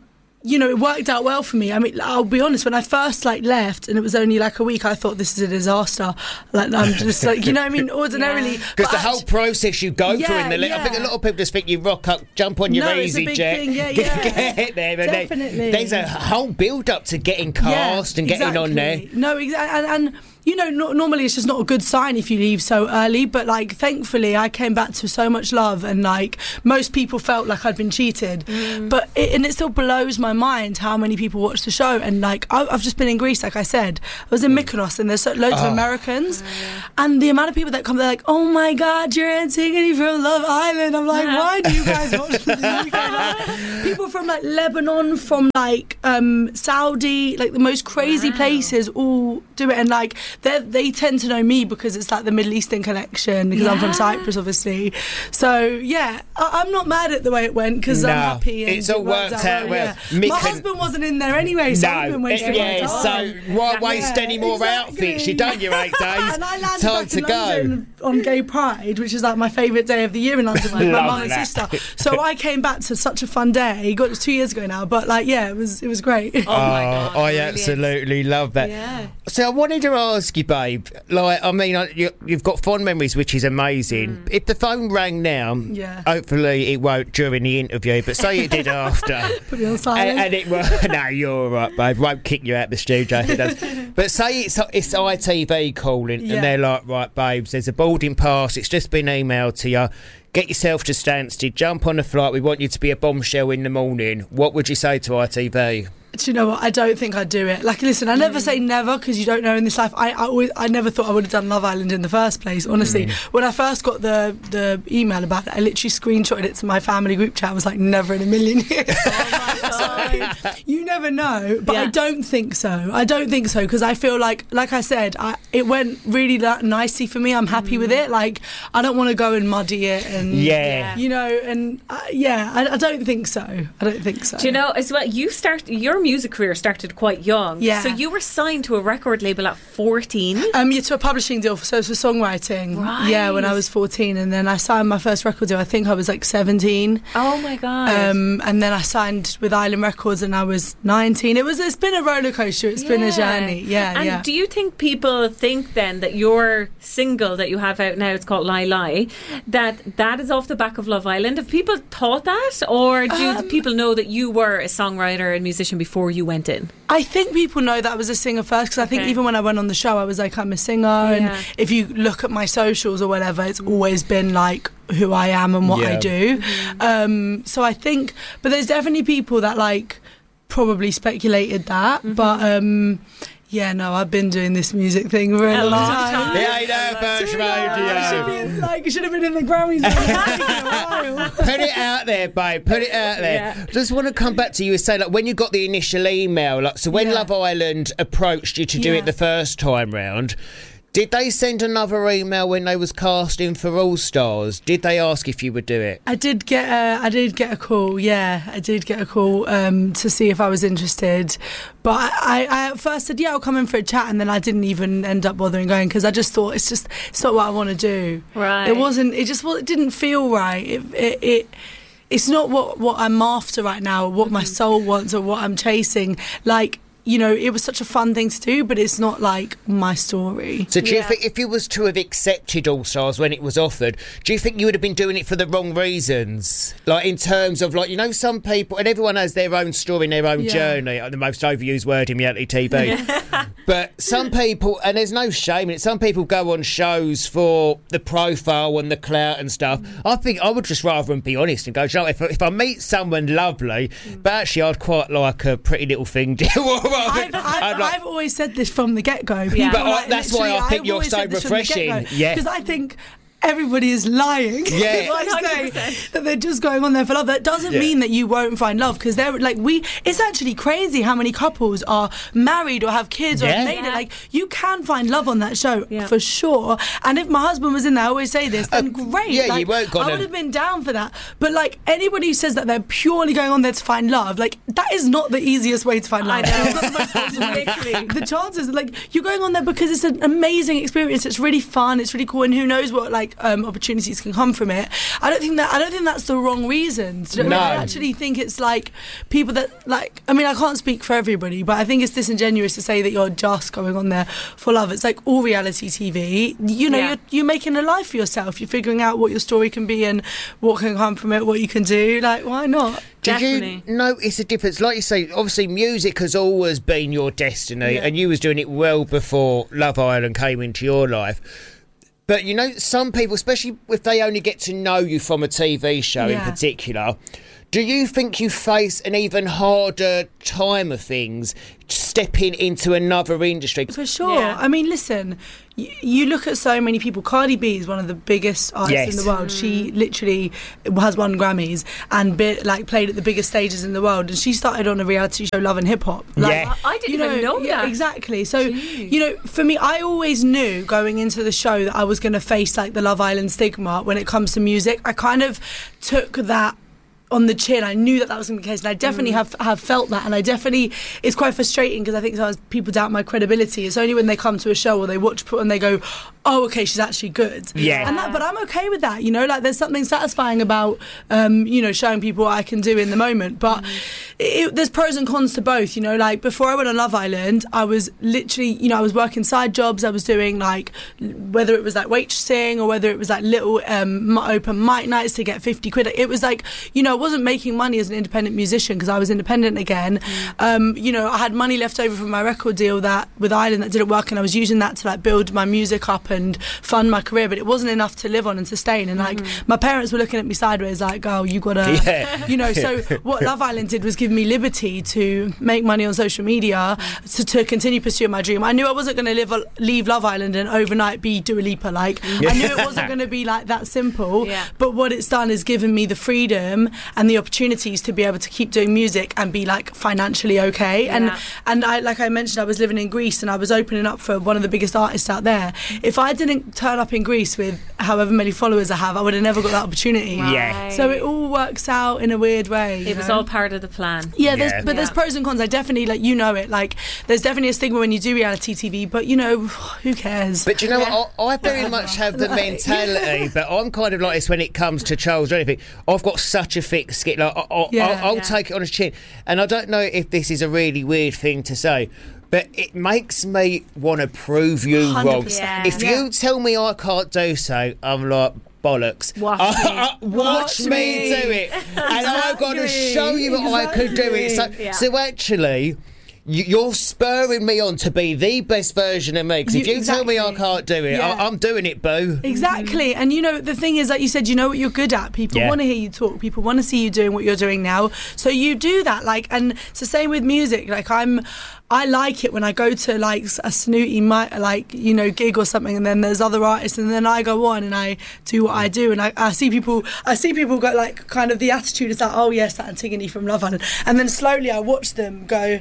you know, it worked out well for me. I mean, I'll be honest, when I first like left and it was only like a week, I thought this is a disaster. Like, I'm just like, you know what I mean? Ordinarily. Because the whole process you go Yeah, through in the li- I yeah. think a lot of people just think you rock up, jump on your No, it's a easy big jet, thing. Yeah, yeah. get there. And Definitely. then there's a whole build up to getting cast and getting on there. Exactly. No, exactly. And, and you know, no, normally it's just not a good sign if you leave so early. But like, thankfully, I came back to so much love, and like most people felt like I'd been cheated. Mm. But it, and it still blows my mind how many people watch the show. And like, I, I've just been in Greece, like I said, I was in Mykonos, and there's so, loads Oh. of Americans, and the amount of people that come, they're like, "Oh my God, you're Antigone from Love Island." I'm like, why do you guys watch this? Like, people from like Lebanon, from like um, Saudi, like the most crazy places, all do it, and like they they tend to know me because it's like the Middle Eastern connection, because I'm from Yeah. Cyprus, obviously. So yeah, I, I'm not mad at the way it went, because I'm No, happy. And it's all it worked out well. yeah. Mick My and- husband wasn't in there anyway, so I've been No, wasting it- yeah, my so time. why waste Yeah, any more exactly. outfits? You done your eight days. And I landed Time back to in go. London on Gay Pride, which is like my favourite day of the year in London with my Love mum and that. sister. So I came back to such a fun day. God, it was two years ago now, but like, yeah, it was it was great. Oh, I absolutely love that. Yeah. So I wanted to ask you, babe. Like, I mean, I- you, you've got fond memories, which is amazing. If the phone rang now, Yeah. hopefully it won't during the interview, but say it did after. Put me on silent. And, and it will. No, you're all right, babe. Won't kick you out the studio if it does. But say it's it's I T V calling, Yeah. and they're like, right, babes, there's a boarding pass. It's just been emailed to you. Get yourself to Stansted. Jump on the flight. We want you to be a bombshell in the morning. What would you say to I T V? Do you know what? I don't think I'd do it. Like, listen, I never say never, because you don't know in this life. I, I always, I never thought I would have done Love Island in the first place. Honestly, Mm. when I first got the the email about it, I literally screenshotted it to my family group chat. I was like, never in a million years. So, you never know, but I don't think so. I don't think so, because I feel like, like I said, I, it went really that nicely for me. I'm happy with it. Like, I don't want to go and muddy it, and Yeah. you know, and uh, yeah, I, I don't think so. I don't think so. Do you know, as well, you start your music career started quite young. Yeah. So you were signed to a record label at fourteen. Um, yeah, to a publishing deal, for, so it's for songwriting. Right. Yeah, when I was fourteen, and then I signed my first record deal. I think I was like seventeen. Oh my god. Um, and then I signed with Island Records, and I was nineteen. It was. It's been a roller coaster. It's been a journey. Yeah, And yeah. do you think people think then that your single that you have out now, it's called Lie Lie, that that is off the back of Love Island? Have people thought that, or do Um, people know that you were a songwriter and musician before you went in? I think people know that I was a singer first, because I think Okay. even when I went on the show, I was like, I'm a singer. And Yeah. if you look at my socials or whatever, it's always been like who I am and what I Yeah. do. Mm-hmm. Um, so I think, but there's definitely people that like probably speculated that. Mm-hmm. But um, yeah, no, I've been doing this music thing for a, A long, long time. time. Yeah, I know, Birch I should be Radio. in, like, should have been in the Grammys. a while. Put it out there, babe. Put it out there. Yeah. Just want to come back to you and say, like, when you got the initial email, like, so when Yeah. Love Island approached you to do Yeah. it the first time round, did they send another email when they was casting for All Stars? Did they ask if you would do it? I did get a, I did get a call. Yeah, I did get a call um, to see if I was interested. But I, I at first said, yeah, I'll come in for a chat, and then I didn't even end up bothering going, because I just thought it's just it's not what I want to do. Right. It wasn't. It just well, it didn't feel right. It it. it it's not what, what I'm after right now, or what my soul wants, or what I'm chasing. Like, you know, it was such a fun thing to do, but it's not like my story. So do you think if you was to have accepted All Stars when it was offered, do you think you would have been doing it for the wrong reasons? Like, in terms of, like, you know, some people, and everyone has their own story and their own Yeah. journey, like the most overused word in reality T V. But some people, and there's no shame in it, some people go on shows for the profile and the clout and stuff. I think I would just rather be honest and go, "Do you know, if, if I meet someone lovely, but actually I'd quite like a Pretty Little Thing deal." I've, I've, I'd like- I've always said this from the get-go. Yeah. People, But I- that's why I think I've you're always so said this from the refreshing. get-go, Yeah. because I think everybody is lying. Yeah. If I one hundred say percent. that they're just going on there for love. That doesn't Yeah. mean that you won't find love, because they're like we. It's actually crazy how many couples are married or have kids or Yeah. have made it. Yeah. Like, you can find love on that show Yeah. for sure. And if my husband was in there, I always say this, then great. yeah, you like, weren't gonna- I would have been down for that. But like anybody who says that they're purely going on there to find love, like that is not the easiest way to find love. I know. It's not the most wholesome way. Literally. The chances, like, you're going on there because it's an amazing experience. It's really fun. It's really cool. And who knows what, like, like um, opportunities can come from it. I don't think that I don't think that's the wrong reason. Do you know what I mean? No. I actually think it's like people that like. I mean, I can't speak for everybody, but I think it's disingenuous to say that you're just going on there for love. It's like all reality T V. You know, Yeah. you're you're making a life for yourself. You're figuring out what your story can be and what can come from it, what you can do. Like, why not? Did Definitely. you notice a difference? Like you say, obviously music has always been your destiny, Yeah. and you was doing it well before Love Island came into your life. But you know, some people, especially if they only get to know you from a T V show in Yeah. particular, do you think you face an even harder time of things stepping into another industry? For sure. Yeah. I mean, listen, y- you look at so many people. Cardi B is one of the biggest artists Yes. in the world. She literally has won Grammys and be, like played at the biggest stages in the world. And she started on a reality show, Love and Hip Hop. Like, Yeah. I didn't you even know yeah, that. Exactly. So, you know, for me, I always knew going into the show that I was going to face like the Love Island stigma when it comes to music. I kind of took that on the chin. I knew that that was going to be the case, and I definitely Mm. have have felt that. And I definitely, it's quite frustrating because I think sometimes people doubt my credibility. It's only when they come to a show or they watch and they go, "Oh, okay, she's actually good." Yeah. And that, but I'm okay with that. You know, like there's something satisfying about, um, you know, showing people what I can do in the moment. But it, it, there's pros and cons to both. You know, like before I went on Love Island, I was literally, you know, I was working side jobs. I was doing like, whether it was like waitressing or whether it was like little um, open mic nights to get fifty quid. It was like, you know, I wasn't making money as an independent musician because I was independent again. Um, you know, I had money left over from my record deal that with Island that didn't work, and I was using that to like build my music up and fund my career, but it wasn't enough to live on and sustain. And like my parents were looking at me sideways like, "Oh, you gotta," Yeah. you know. So what Love Island did was give me liberty to make money on social media to, to continue pursuing my dream. I knew I wasn't going to live leave Love Island and overnight be Dua Lipa. Like I knew it wasn't going to be like that simple. Yeah. But what it's done is given me the freedom and the opportunities to be able to keep doing music and be like financially okay. Yeah. And and I, like I mentioned, I was living in Greece and I was opening up for one of the biggest artists out there. If I didn't turn up in Greece with however many followers I have, I would have never got that opportunity. Yeah. So it all works out in a weird way. It was all part of the plan. Yeah, there's, Yeah. but there's Yeah. pros and cons. I definitely, like, you know it. Like, there's definitely a stigma when you do reality T V, but, you know, who cares? But do you know what? I, I very much have the Like- mentality, but I'm kind of like this when it comes to Charles or anything. I've got such a thick skin. Like, I, I, Yeah, I'll, I'll yeah. take it on his chin. And I don't know if this is a really weird thing to say, but it makes me want to prove you one hundred wrong. percent. If Yeah. you tell me I can't do so, I'm like, bollocks. Watch Uh, me. uh, watch Watch me me. do it. And I've got to Exactly. show you that I could do it. So, Exactly. Yeah. so actually... you- You're spurring me on to be the best version of me. Because if You- you tell me I exactly. can't do it, Yeah. I, I'm doing it, boo. Exactly. And, you know, the thing is, like you said, you know what you're good at. People Yeah. want to hear you talk. People want to see you doing what you're doing now. So you do that. Like, and it's the same with music. Like, I'm... I like it when I go to like a snooty mi- like you know gig or something, and then there's other artists, and then I go on and I do what I do, and I, I see people I see people go like kind of the attitude is like, oh yes, that Antigone from Love Island, and then slowly I watch them go,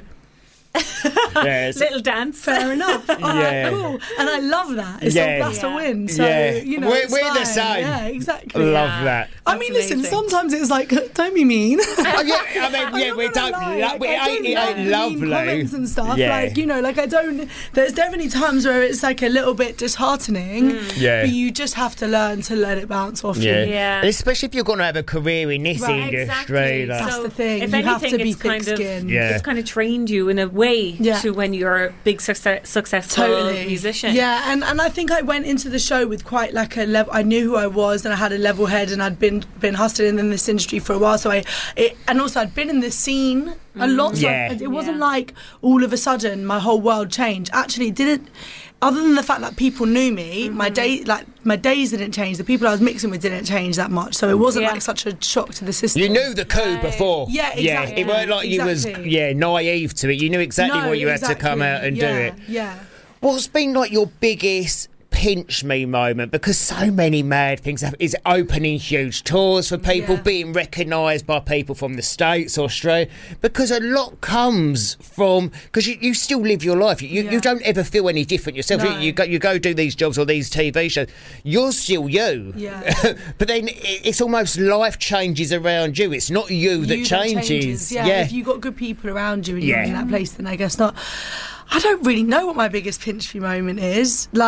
Yes. Little dance. fair enough, all right, Yeah. cool, and I love that. It's Yeah. all, that's Yeah. a win. So Yeah. you know, We're- it's we're the fine. same. Yeah, exactly. Love Yeah. that. I That's mean, listen. amazing. Sometimes it's like, don't be mean. Oh, yeah, I mean, yeah, we not don't. gonna lie, lo- like, we I ain't, don't it love ain't mean lovely. comments and stuff. Yeah. Like, you know, like I don't. There's definitely times where it's like a little bit disheartening. Yeah. But you just have to learn to let it bounce off Yeah. you. Yeah. And especially if you're going to have a career in this Right, industry. Exactly. like- That's So the thing. If You have anything, to be it's kind of thick-skinned. Yeah. it's kind of trained you in a way Yeah. to when you're a big success, successful Totally. musician. Yeah, and, and I think I went into the show with quite like a level. I knew who I was, and I had a level head, and I'd been been hustling in this industry for a while. So I, it, and also I'd been in this scene a lot. So Yeah. I- it wasn't Yeah. like all of a sudden my whole world changed. Actually, it didn't. Other than the fact that people knew me, my day like my days didn't change. The people I was mixing with didn't change that much. So it wasn't Yeah. like such a shock to the system. You knew the coup before. Yeah, Yeah, exactly. it weren't like you Exactly. was yeah naive to it. You knew exactly No, what you had to come exactly. out and yeah, do it. Yeah. What's been like your biggest pinch me moment? Because so many mad things happen. Is it opening huge tours for people, Yeah. being recognised by people from the States, Australia? Because a lot comes from because you, you still live your life. You, you, Yeah. you don't ever feel any different yourself. No. You, you go you go do these jobs or these T V shows. You're still you. Yeah. But then it, it's almost life changes around you. It's not you that You changes. Yeah, yeah. if you've got good people around you and you're Yeah. in that place, then I guess not. I don't really know what my biggest pinch me moment is. Like,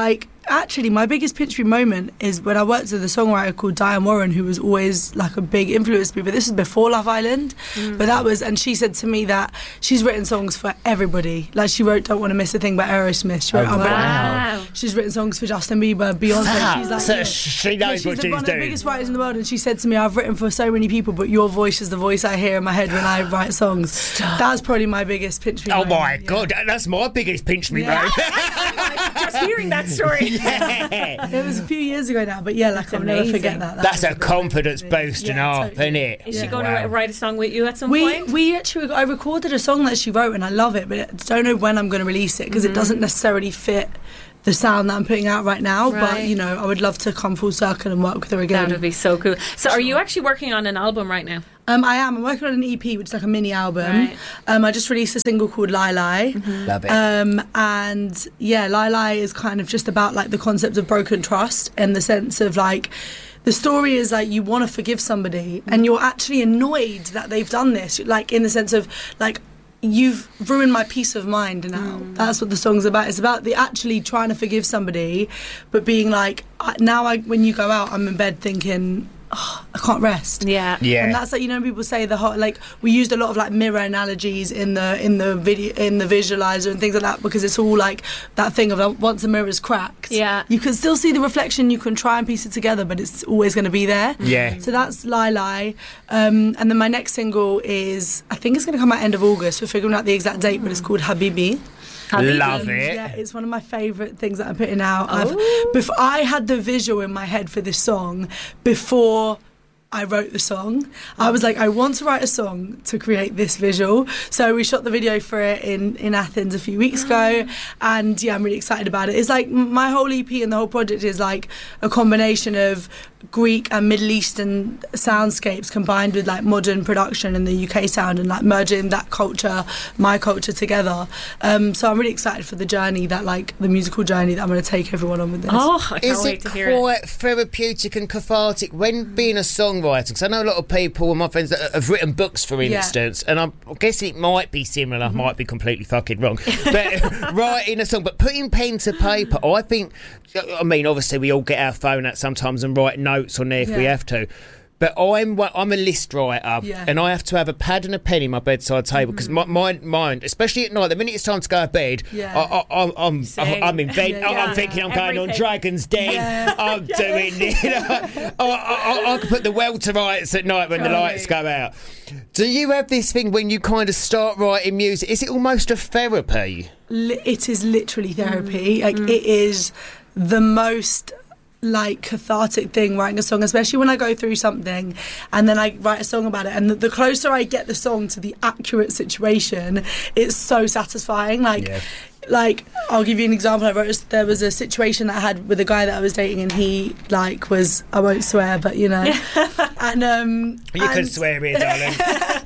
actually, my biggest pinch me moment is when I worked with a songwriter called Diane Warren, who was always like a big influence to me. But this is before Love Island. Mm. But that was, and she said to me that she's written songs for everybody. Like she wrote "Don't Want to Miss a Thing" by Aerosmith. She wrote Oh, Umbrella. wow. She's written songs for Justin Bieber, Beyonce. Wow. She's like, So yeah. she knows Yeah, what she's the, she's one of doing. the biggest writers in the world, and she said to me, "I've written for so many people, but your voice is the voice I hear in my head when I write songs." Stop. That's probably my biggest pinch me. Oh moment. my God, that- that's my biggest pinch me Yeah. moment. Just hearing that story. Yeah. It was a few years ago now, but yeah, like That's I'll never amazing. forget that. That That's was a confidence boost and Yeah, half, totally. isn't it? Is she Yeah. going Wow. to write a song with you at some We point? we actually I recorded a song that she wrote and I love it, but I don't know when I'm going to release it because Mhm. it doesn't necessarily fit the sound that I'm putting out right now. But Right. you know, I would love to come full circle and work with her again. That would be so cool. So, are you actually working on an album right now? Um, I am. I'm working on an E P, which is like a mini album. Right. Um, I just released a single called Lie Lie. Love it. Um, and yeah, Lie Lie is kind of just about like the concept of broken trust in the sense of like, the story is like you want to forgive somebody and you're actually annoyed that they've done this. Like in the sense of like, you've ruined my peace of mind now. That's what the song's about. It's about the actually trying to forgive somebody, but being like, I, now I, when you go out, I'm in bed thinking, oh, I can't rest. Yeah. Yeah. And that's like, you know, people say the hot, like we used a lot of like mirror analogies in the in the video in the visualizer and things like that because it's all like that thing of like, once a mirror is cracked, Yeah. you can still see the reflection. You can try and piece it together, but it's always going to be there. Yeah. So that's Lie Lie. Um, and then my next single is, I think it's going to come out end of August. We're figuring out the exact date, but it's called Habibi. Love Um, it. Yeah, it's one of my favourite things that I'm putting out. I've, Oh. before, I had the visual in my head for this song before I wrote the song. I was like, I want to write a song to create this visual. So we shot the video for it in, in Athens a few weeks ago. And yeah, I'm really excited about it. It's like my whole E P and the whole project is like a combination of Greek and Middle Eastern soundscapes combined with like modern production and the U K sound and like merging that culture, my culture together. Um, so I'm really excited for the journey that like the musical journey that I'm going to take everyone on with this. Oh, I can't Is wait it to hear it. quite therapeutic and cathartic when being a songwriter? Because I know a lot of people and my friends that have written books, for Yeah. instance, and I guess it might be similar, I might be completely fucking wrong, but writing a song, but putting pen to paper, I think, I mean, obviously we all get our phone out sometimes and write notes on there if we Yeah. have to. But I'm I'm a list writer, Yeah. and I have to have a pad and a pen in my bedside table because my, my mind, especially at night, the minute it's time to go to bed, Yeah. I, I, I'm I'm, Same. I'm in bed. Yeah, I'm yeah. thinking I'm going on Everything. Dragon's Den. Yeah. I'm doing it. You know, I, I, I, I can put the welter lights at night when the Totally. lights go out. Do you have this thing when you kind of start writing music? Is it almost a therapy? Li- it is literally therapy. Like it is the most like cathartic thing writing a song, especially when I go through something and then I write a song about it, and the, the closer I get the song to the accurate situation, it's so satisfying. Like Yeah. like I'll give you an example. I wrote, there was a situation that I had with a guy that I was dating, and he like was, I won't swear, but you know, and um You can and- swear here, darling.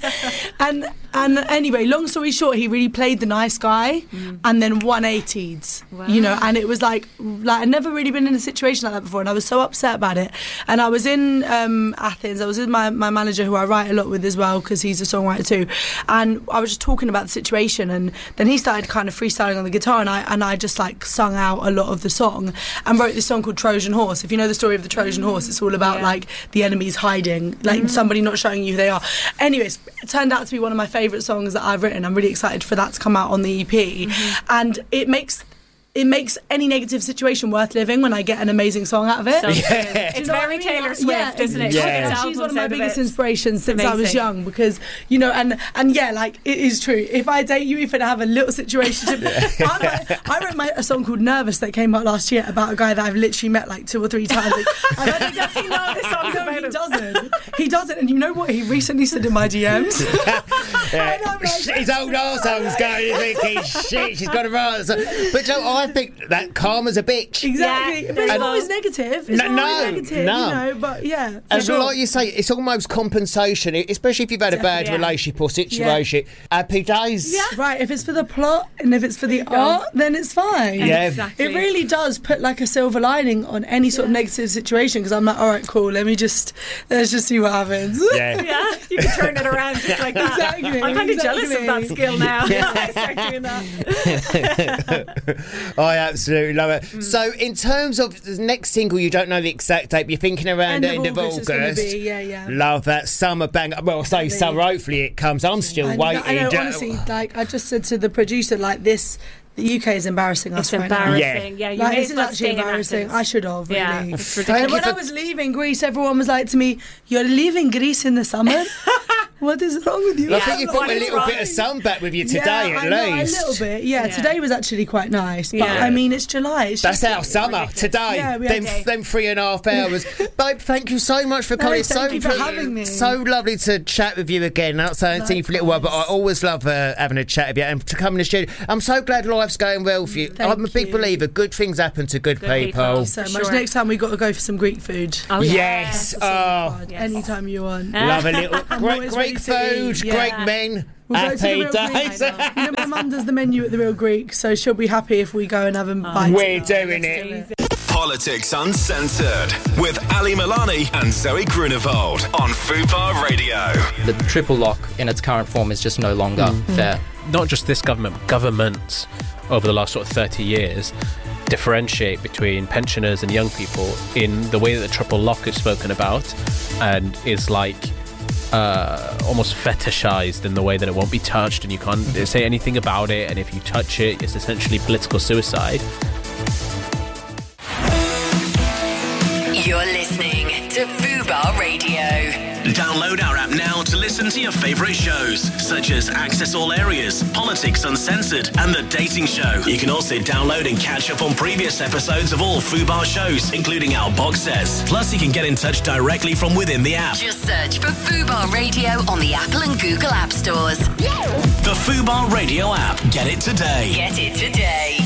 and and anyway, long story short, he really played the nice guy and then one eightied, you know, and it was like like I'd never really been in a situation like that before, and I was so upset about it. And I was in um, Athens. I was with my, my manager, who I write a lot with as well, because he's a songwriter too, and I was just talking about the situation, and then he started kind of freestyling on the guitar, and I and I just like sung out a lot of the song and wrote this song called Trojan Horse. If you know the story of the Trojan Horse, it's all about Yeah. like the enemy's hiding, like somebody not showing you who they are. Anyways, it turned out to be one of my favourite songs that I've written. I'm really excited for that to come out on the E P, and it makes it makes any negative situation worth living when I get an amazing song out of it. So Yeah. good. It's Do you know what very I mean? Taylor Like, Swift, yeah, isn't it? Yeah. She And gets she's one albums of my out of biggest it. inspirations since I was Amazing. young, because you know, and and yeah, like it is true. If I date you, if I have a little situation, I, wrote, I wrote my, a song called "Nervous" that came out last year about a guy that I've literally met like two or three times. And I Does he know this song's no, about he him? doesn't. He doesn't. And you know what? He recently said in my D Ms. Yeah. I'm like, His old arsehole's going thinking, shit, she's got a right. But no, I think that karma's a bitch. Exactly. Yeah, but it's and- not always negative. It's No, not always no, negative, no. you know, but yeah. For And sure. like you say, it's almost compensation, especially if you've had a bad Yeah. relationship or situation. Happy days. Yeah. Right, if it's for the plot and if it's for the art, then it's fine. Yeah. Exactly. It really does put like a silver lining on any sort of negative situation, because I'm like, all right, cool, let me just, let's just see what happens. Yeah. Yeah, you can turn it around just like that. Exactly, I'm kind of jealous of that exactly. skill now. I start doing that. I absolutely love it. Mm. So, in terms of the next single, you don't know the exact date, but you're thinking around the end of August. August. It's be, yeah, yeah. Love that summer bang. Well, I say summer. Hopefully, it comes. I'm still I, waiting. I know, honestly, like I just said to the producer, like this. The U K is embarrassing us it's right embarrassing. now. Yeah, you like, may this as is well actually stay in embarrassing. Athens. I should have, really. Yeah, it's ridiculous. And when I was leaving Greece, everyone was like to me, "You're leaving Greece in the summer? What is wrong with you?" I think you've got a little bit of sun back with you today, yeah, at I know, least. a little bit. Yeah, yeah, today was actually quite nice. But yeah. I mean, it's July. It's That's just our summer ridiculous. today. Yeah, we them, okay. them three and a half hours. Babe, thank you so much for coming. No, It's thank so you for having me. So lovely to chat with you again. Not saying to you for a little while, but I always love uh, having a chat with you and to come in the studio. I'm so glad life's going well for you. Thank I'm a big you. believer. Good things happen to good, Good people. people. Thank you so much. Sure. Next time we got to go for some Greek food. Oh, yes. Oh, yes. Anytime you want. Love a little I'm Greek, always Greek ready to food, eat. Greek Yeah. men. We'll go to the Happy Real days. Greek. You know, my mum does the menu at the Real Greek, so she'll be happy if we go and have a bite. We're doing it. Politics Uncensored with Ali Milani and Zoe Grunewald on Fubar Radio. The triple lock in its current form is just no longer Mm. fair. Not just this government, but governments over the last sort of thirty years differentiate between pensioners and young people in the way that the triple lock is spoken about and is like uh, almost fetishized in the way that it won't be touched and you can't say anything about it, and if you touch it, it's essentially political suicide. You're listening to Fubar Radio. Download our app now to listen to your favourite shows, such as Access All Areas, Politics Uncensored, and The Dating Show. You can also download and catch up on previous episodes of all Fubar shows, including our box sets. Plus, you can get in touch directly from within the app. Just search for Fubar Radio on the Apple and Google App Stores. The Fubar Radio app. Get it today. Get it today.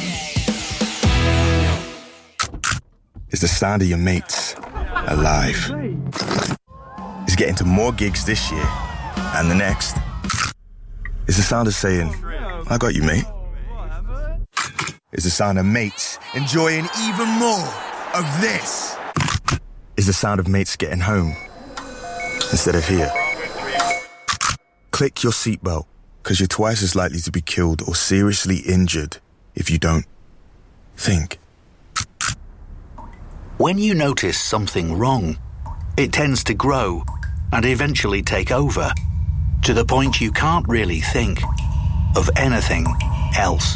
It's the sound of your mates alive. It's getting to more gigs this year and the next. It's the sound of saying, I got you, mate. It's the sound of mates enjoying even more of this. It's the sound of mates getting home instead of here. Click your seatbelt, because you're twice as likely to be killed or seriously injured if you don't think. When you notice something wrong, it tends to grow and eventually take over, to the point you can't really think of anything else.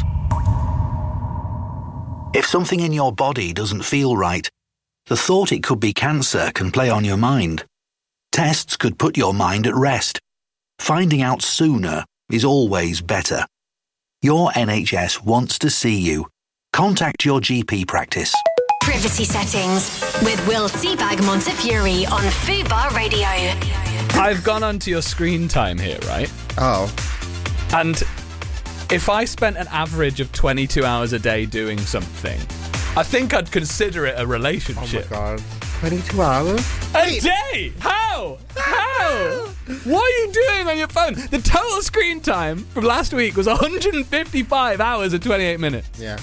If something in your body doesn't feel right, the thought it could be cancer can play on your mind. Tests could put your mind at rest. Finding out sooner is always better. Your N H S wants to see you. Contact your G P practice. Privacy settings with Will Seabag Montefiore on Fubar Radio. I've gone onto your screen time here, right? Oh. And if I spent an average of twenty-two hours a day doing something, I think I'd consider it a relationship. Oh my God. twenty-two hours? A day? How? How? What are you doing on your phone? The total screen time from last week was one hundred fifty-five hours and twenty-eight minutes. Yeah.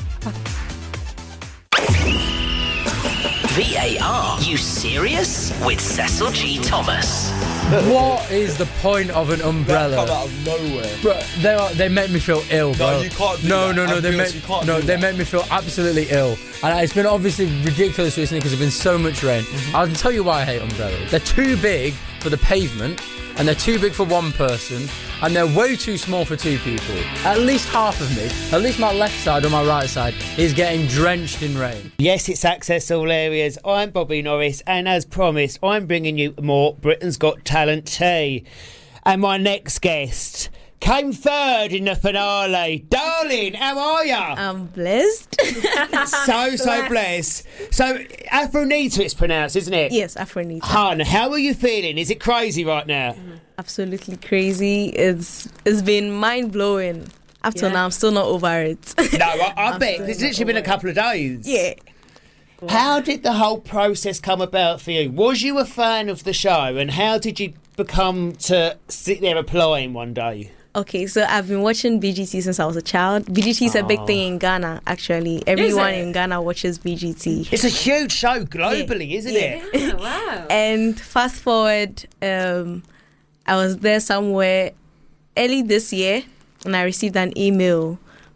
V A R, you serious? With Cecil G. Thomas. What is the point of an umbrella? They come out of nowhere. Bro, they are, they make me feel ill, bro. No, you can't do no, that. No, no, they Ambulance, make you can't no, do they that. make me feel absolutely ill. And it's been obviously ridiculous recently because there's been so much rain. Mm-hmm. I'll tell you why I hate umbrellas. They're too big for the pavement, and they're too big for one person, and they're way too small for two people. At least half of me, at least my left side or my right side, is getting drenched in rain. Yes, it's Access All Areas. I'm Bobby Norris, and as promised, I'm bringing you more Britain's Got Talent tea. And my next guest came third in the finale. Darling, how are ya? I'm blessed. so, so blessed. So, Afronita it's pronounced, isn't it? Yes, Afronita. Hun, how are you feeling? Is it crazy right now? Absolutely crazy. It's It's been mind-blowing. Up till Yeah. now, I'm still not over it. No, I, I I'm bet. still It's not literally been a over couple of days. Yeah. How did the whole process come about for you? Was you a fan of the show, and how did you become to sit there applying one day? Okay, so I've been watching B G T since I was a child. B G T is a big Oh. thing in Ghana, actually. Everyone it? in Ghana watches B G T. It's a huge show globally, isn't Yeah. it? Wow. And fast forward, um, I was there somewhere early this year, and I received an email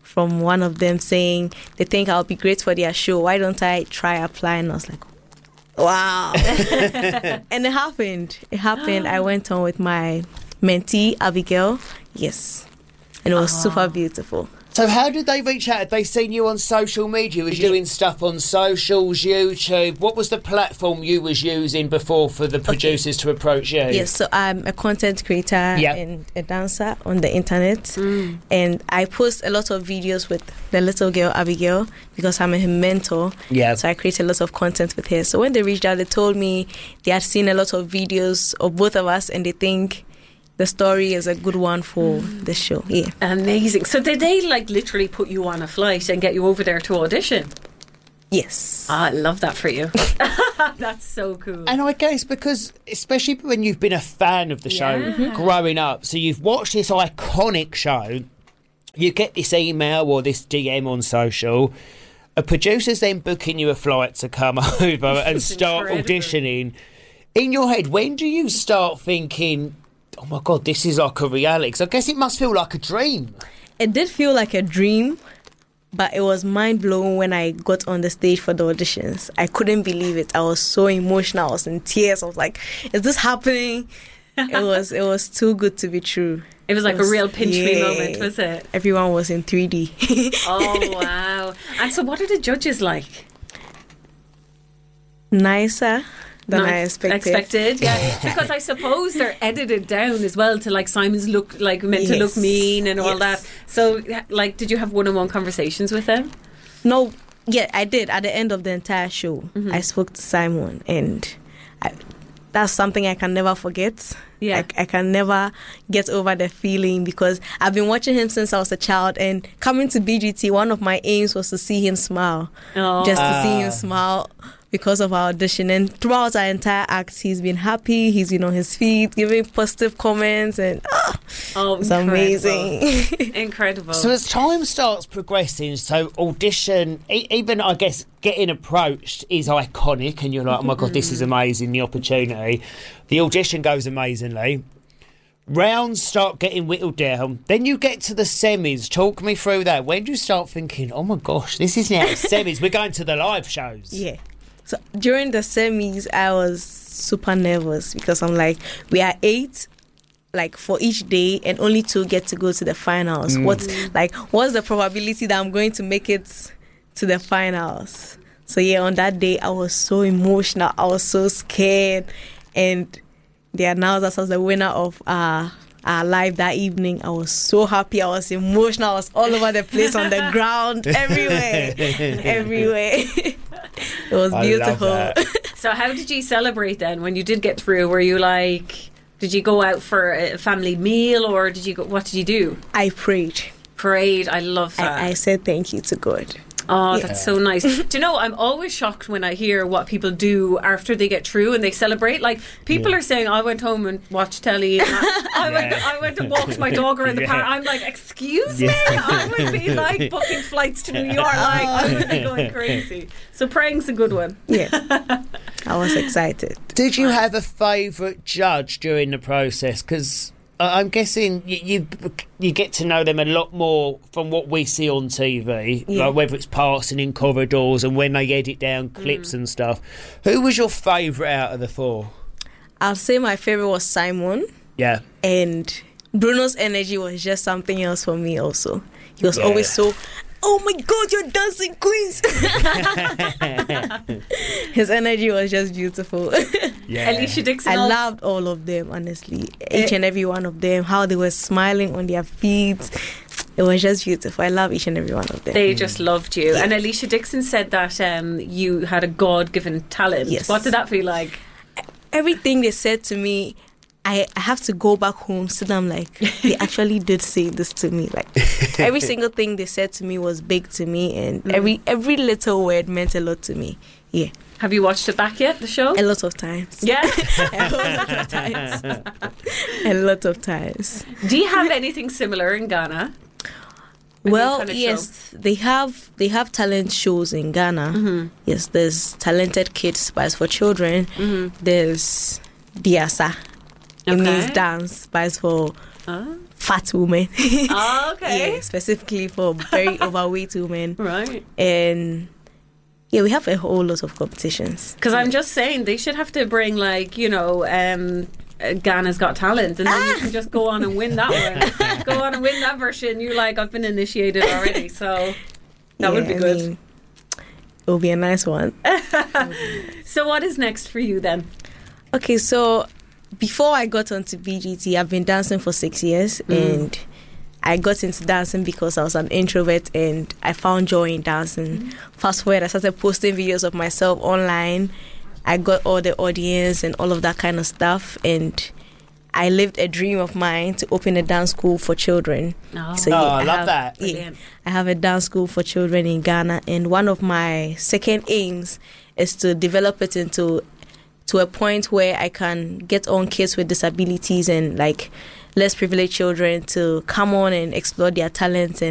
from one of them saying they think I'll be great for their show. Why don't I try applying? I was like, wow. And it happened. It happened. I went on with my mentee, Abigail. Yes. And it was Oh. super beautiful. So how did they reach out? Had they seen you on social media? Was you doing stuff on socials, YouTube? What was the platform you was using before for the producers to approach you? Yes, so I'm a content creator Yep. and a dancer on the internet. And I post a lot of videos with the little girl, Abigail, because I'm her mentor. Yeah. So I create a lot of content with her. So when they reached out, they told me they had seen a lot of videos of both of us and they think the story is a good one for the show. Yeah. Amazing. So did they like literally put you on a flight and get you over there to audition? Yes. Ah, I love that for you. That's so cool. And I guess because, especially when you've been a fan of the show Yeah. growing up, so you've watched this iconic show, you get this email or this D M on social, a producer's then booking you a flight to come over and It's start incredible. auditioning. In your head, when do you start thinking, oh my God, this is like a reality? 'Cause I guess it must feel like a dream. It did feel like a dream, but it was mind-blowing when I got on the stage for the auditions. I couldn't believe it. I was so emotional. I was in tears. I was like, is this happening? It was it was too good to be true. It was like a real pinch me yeah. moment, was it? Everyone was in three D. Oh, wow. And so what are the judges like? Nicer than Nice. I expected. Expected, yeah. Because I suppose they're edited down as well to like Simon's look, like meant to look Yes. mean and all Yes. that. So, like, did you have one-on-one conversations with them? No, yeah, I did. At the end of the entire show, I spoke to Simon, and I, that's something I can never forget. Yeah. I, I can never get over the feeling because I've been watching him since I was a child, and coming to B G T, one of my aims was to see him smile. Oh. Just to see Ah. him smile because of our audition. And throughout our entire act, he's been happy, he's been on his feet, giving positive comments, and ah, Oh, it's incredible. amazing. Incredible. So as time starts progressing, so audition, e- even I guess getting approached is iconic, and you're like, oh my God, this is amazing, the opportunity. The audition goes amazingly. Rounds start getting whittled down. Then you get to the semis. Talk me through that. When do you start thinking, oh my gosh, this is now semis? We're going to the live shows. Yeah. So during the semis, I was super nervous because I'm like, we are eight, like for each day, and only two get to go to the finals. Mm. What's like, what's the probability that I'm going to make it to the finals? So yeah, on that day, I was so emotional. I was so scared, and they announced us as the winner of uh, our live that evening. I was so happy. I was emotional. I was all over the place, on the ground, everywhere, everywhere. It was I love beautiful. that. So how did you celebrate then when you did get through? Were you like, did you go out for a family meal or did you go, what did you do? I prayed. Prayed. I love that. I, I said thank you to God. Oh, Yeah. that's so nice. Do you know, I'm always shocked when I hear what people do after they get through and they celebrate. Like, people Yeah. are saying, I went home and watched telly. And I, I, went, Yeah. I went to walk my dog around the Yeah. park. I'm like, excuse Yeah. me? I would be like booking flights to New York. Like, I would be going crazy. So praying's a good one. Yeah. I was excited. Did you have a favourite judge during the process? Because I'm guessing you, you you get to know them a lot more from what we see on T V, Yeah. like whether it's passing in corridors and when they edit down clips and stuff. Who was your favourite out of the four? I'll say my favorite was Simon, Yeah. and Bruno's energy was just something else for me also. He was Yeah. always so, oh my God, you're dancing queens. His energy was just beautiful. Yeah. Alicia Dixon. I also- loved all of them, honestly. Each and every one of them, how they were smiling on their feet. It was just beautiful. I love each and every one of them. They just loved you. And Alicia Dixon said that um, you had a God-given talent. Yes. What did that feel like? Everything they said to me, I, I have to go back home, sit down, like, they actually did say this to me. Like, every single thing they said to me was big to me, and Mm. every every little word meant a lot to me. Yeah. Have you watched it back yet, the show? A lot of times. Yeah. a lot of times. A lot of times. Do you have anything similar in Ghana? A new Well, kind of yes, they have they have talent shows in Ghana. Mm-hmm. Yes, there's Talented Kids, but it's for children. There's Diasa. It Okay. means dance, but it's for Oh. fat women. Oh, okay. Yeah, specifically for very overweight women. Right. And yeah, we have a whole lot of competitions. Because I'm just saying they should have to bring, like, you know, um, uh, Ghana's Got Talent, and then ah! you can just go on and win that one. Go on and win that version. You're like, I've been initiated already, so that yeah, would be good. I mean, it will be a nice one. So what is next for you then? Okay, so before I got onto B G T, I've been dancing for six years, mm. and I got into dancing because I was an introvert and I found joy in dancing. Mm. Fast forward, I started posting videos of myself online. I got all the audience and all of that kind of stuff, and I lived a dream of mine to open a dance school for children. Oh, so, oh yeah, I, I love have, that. Yeah, I have a dance school for children in Ghana, and one of my second aims is to develop it into to a point where I can get on kids with disabilities and like less privileged children to come on and explore their talents and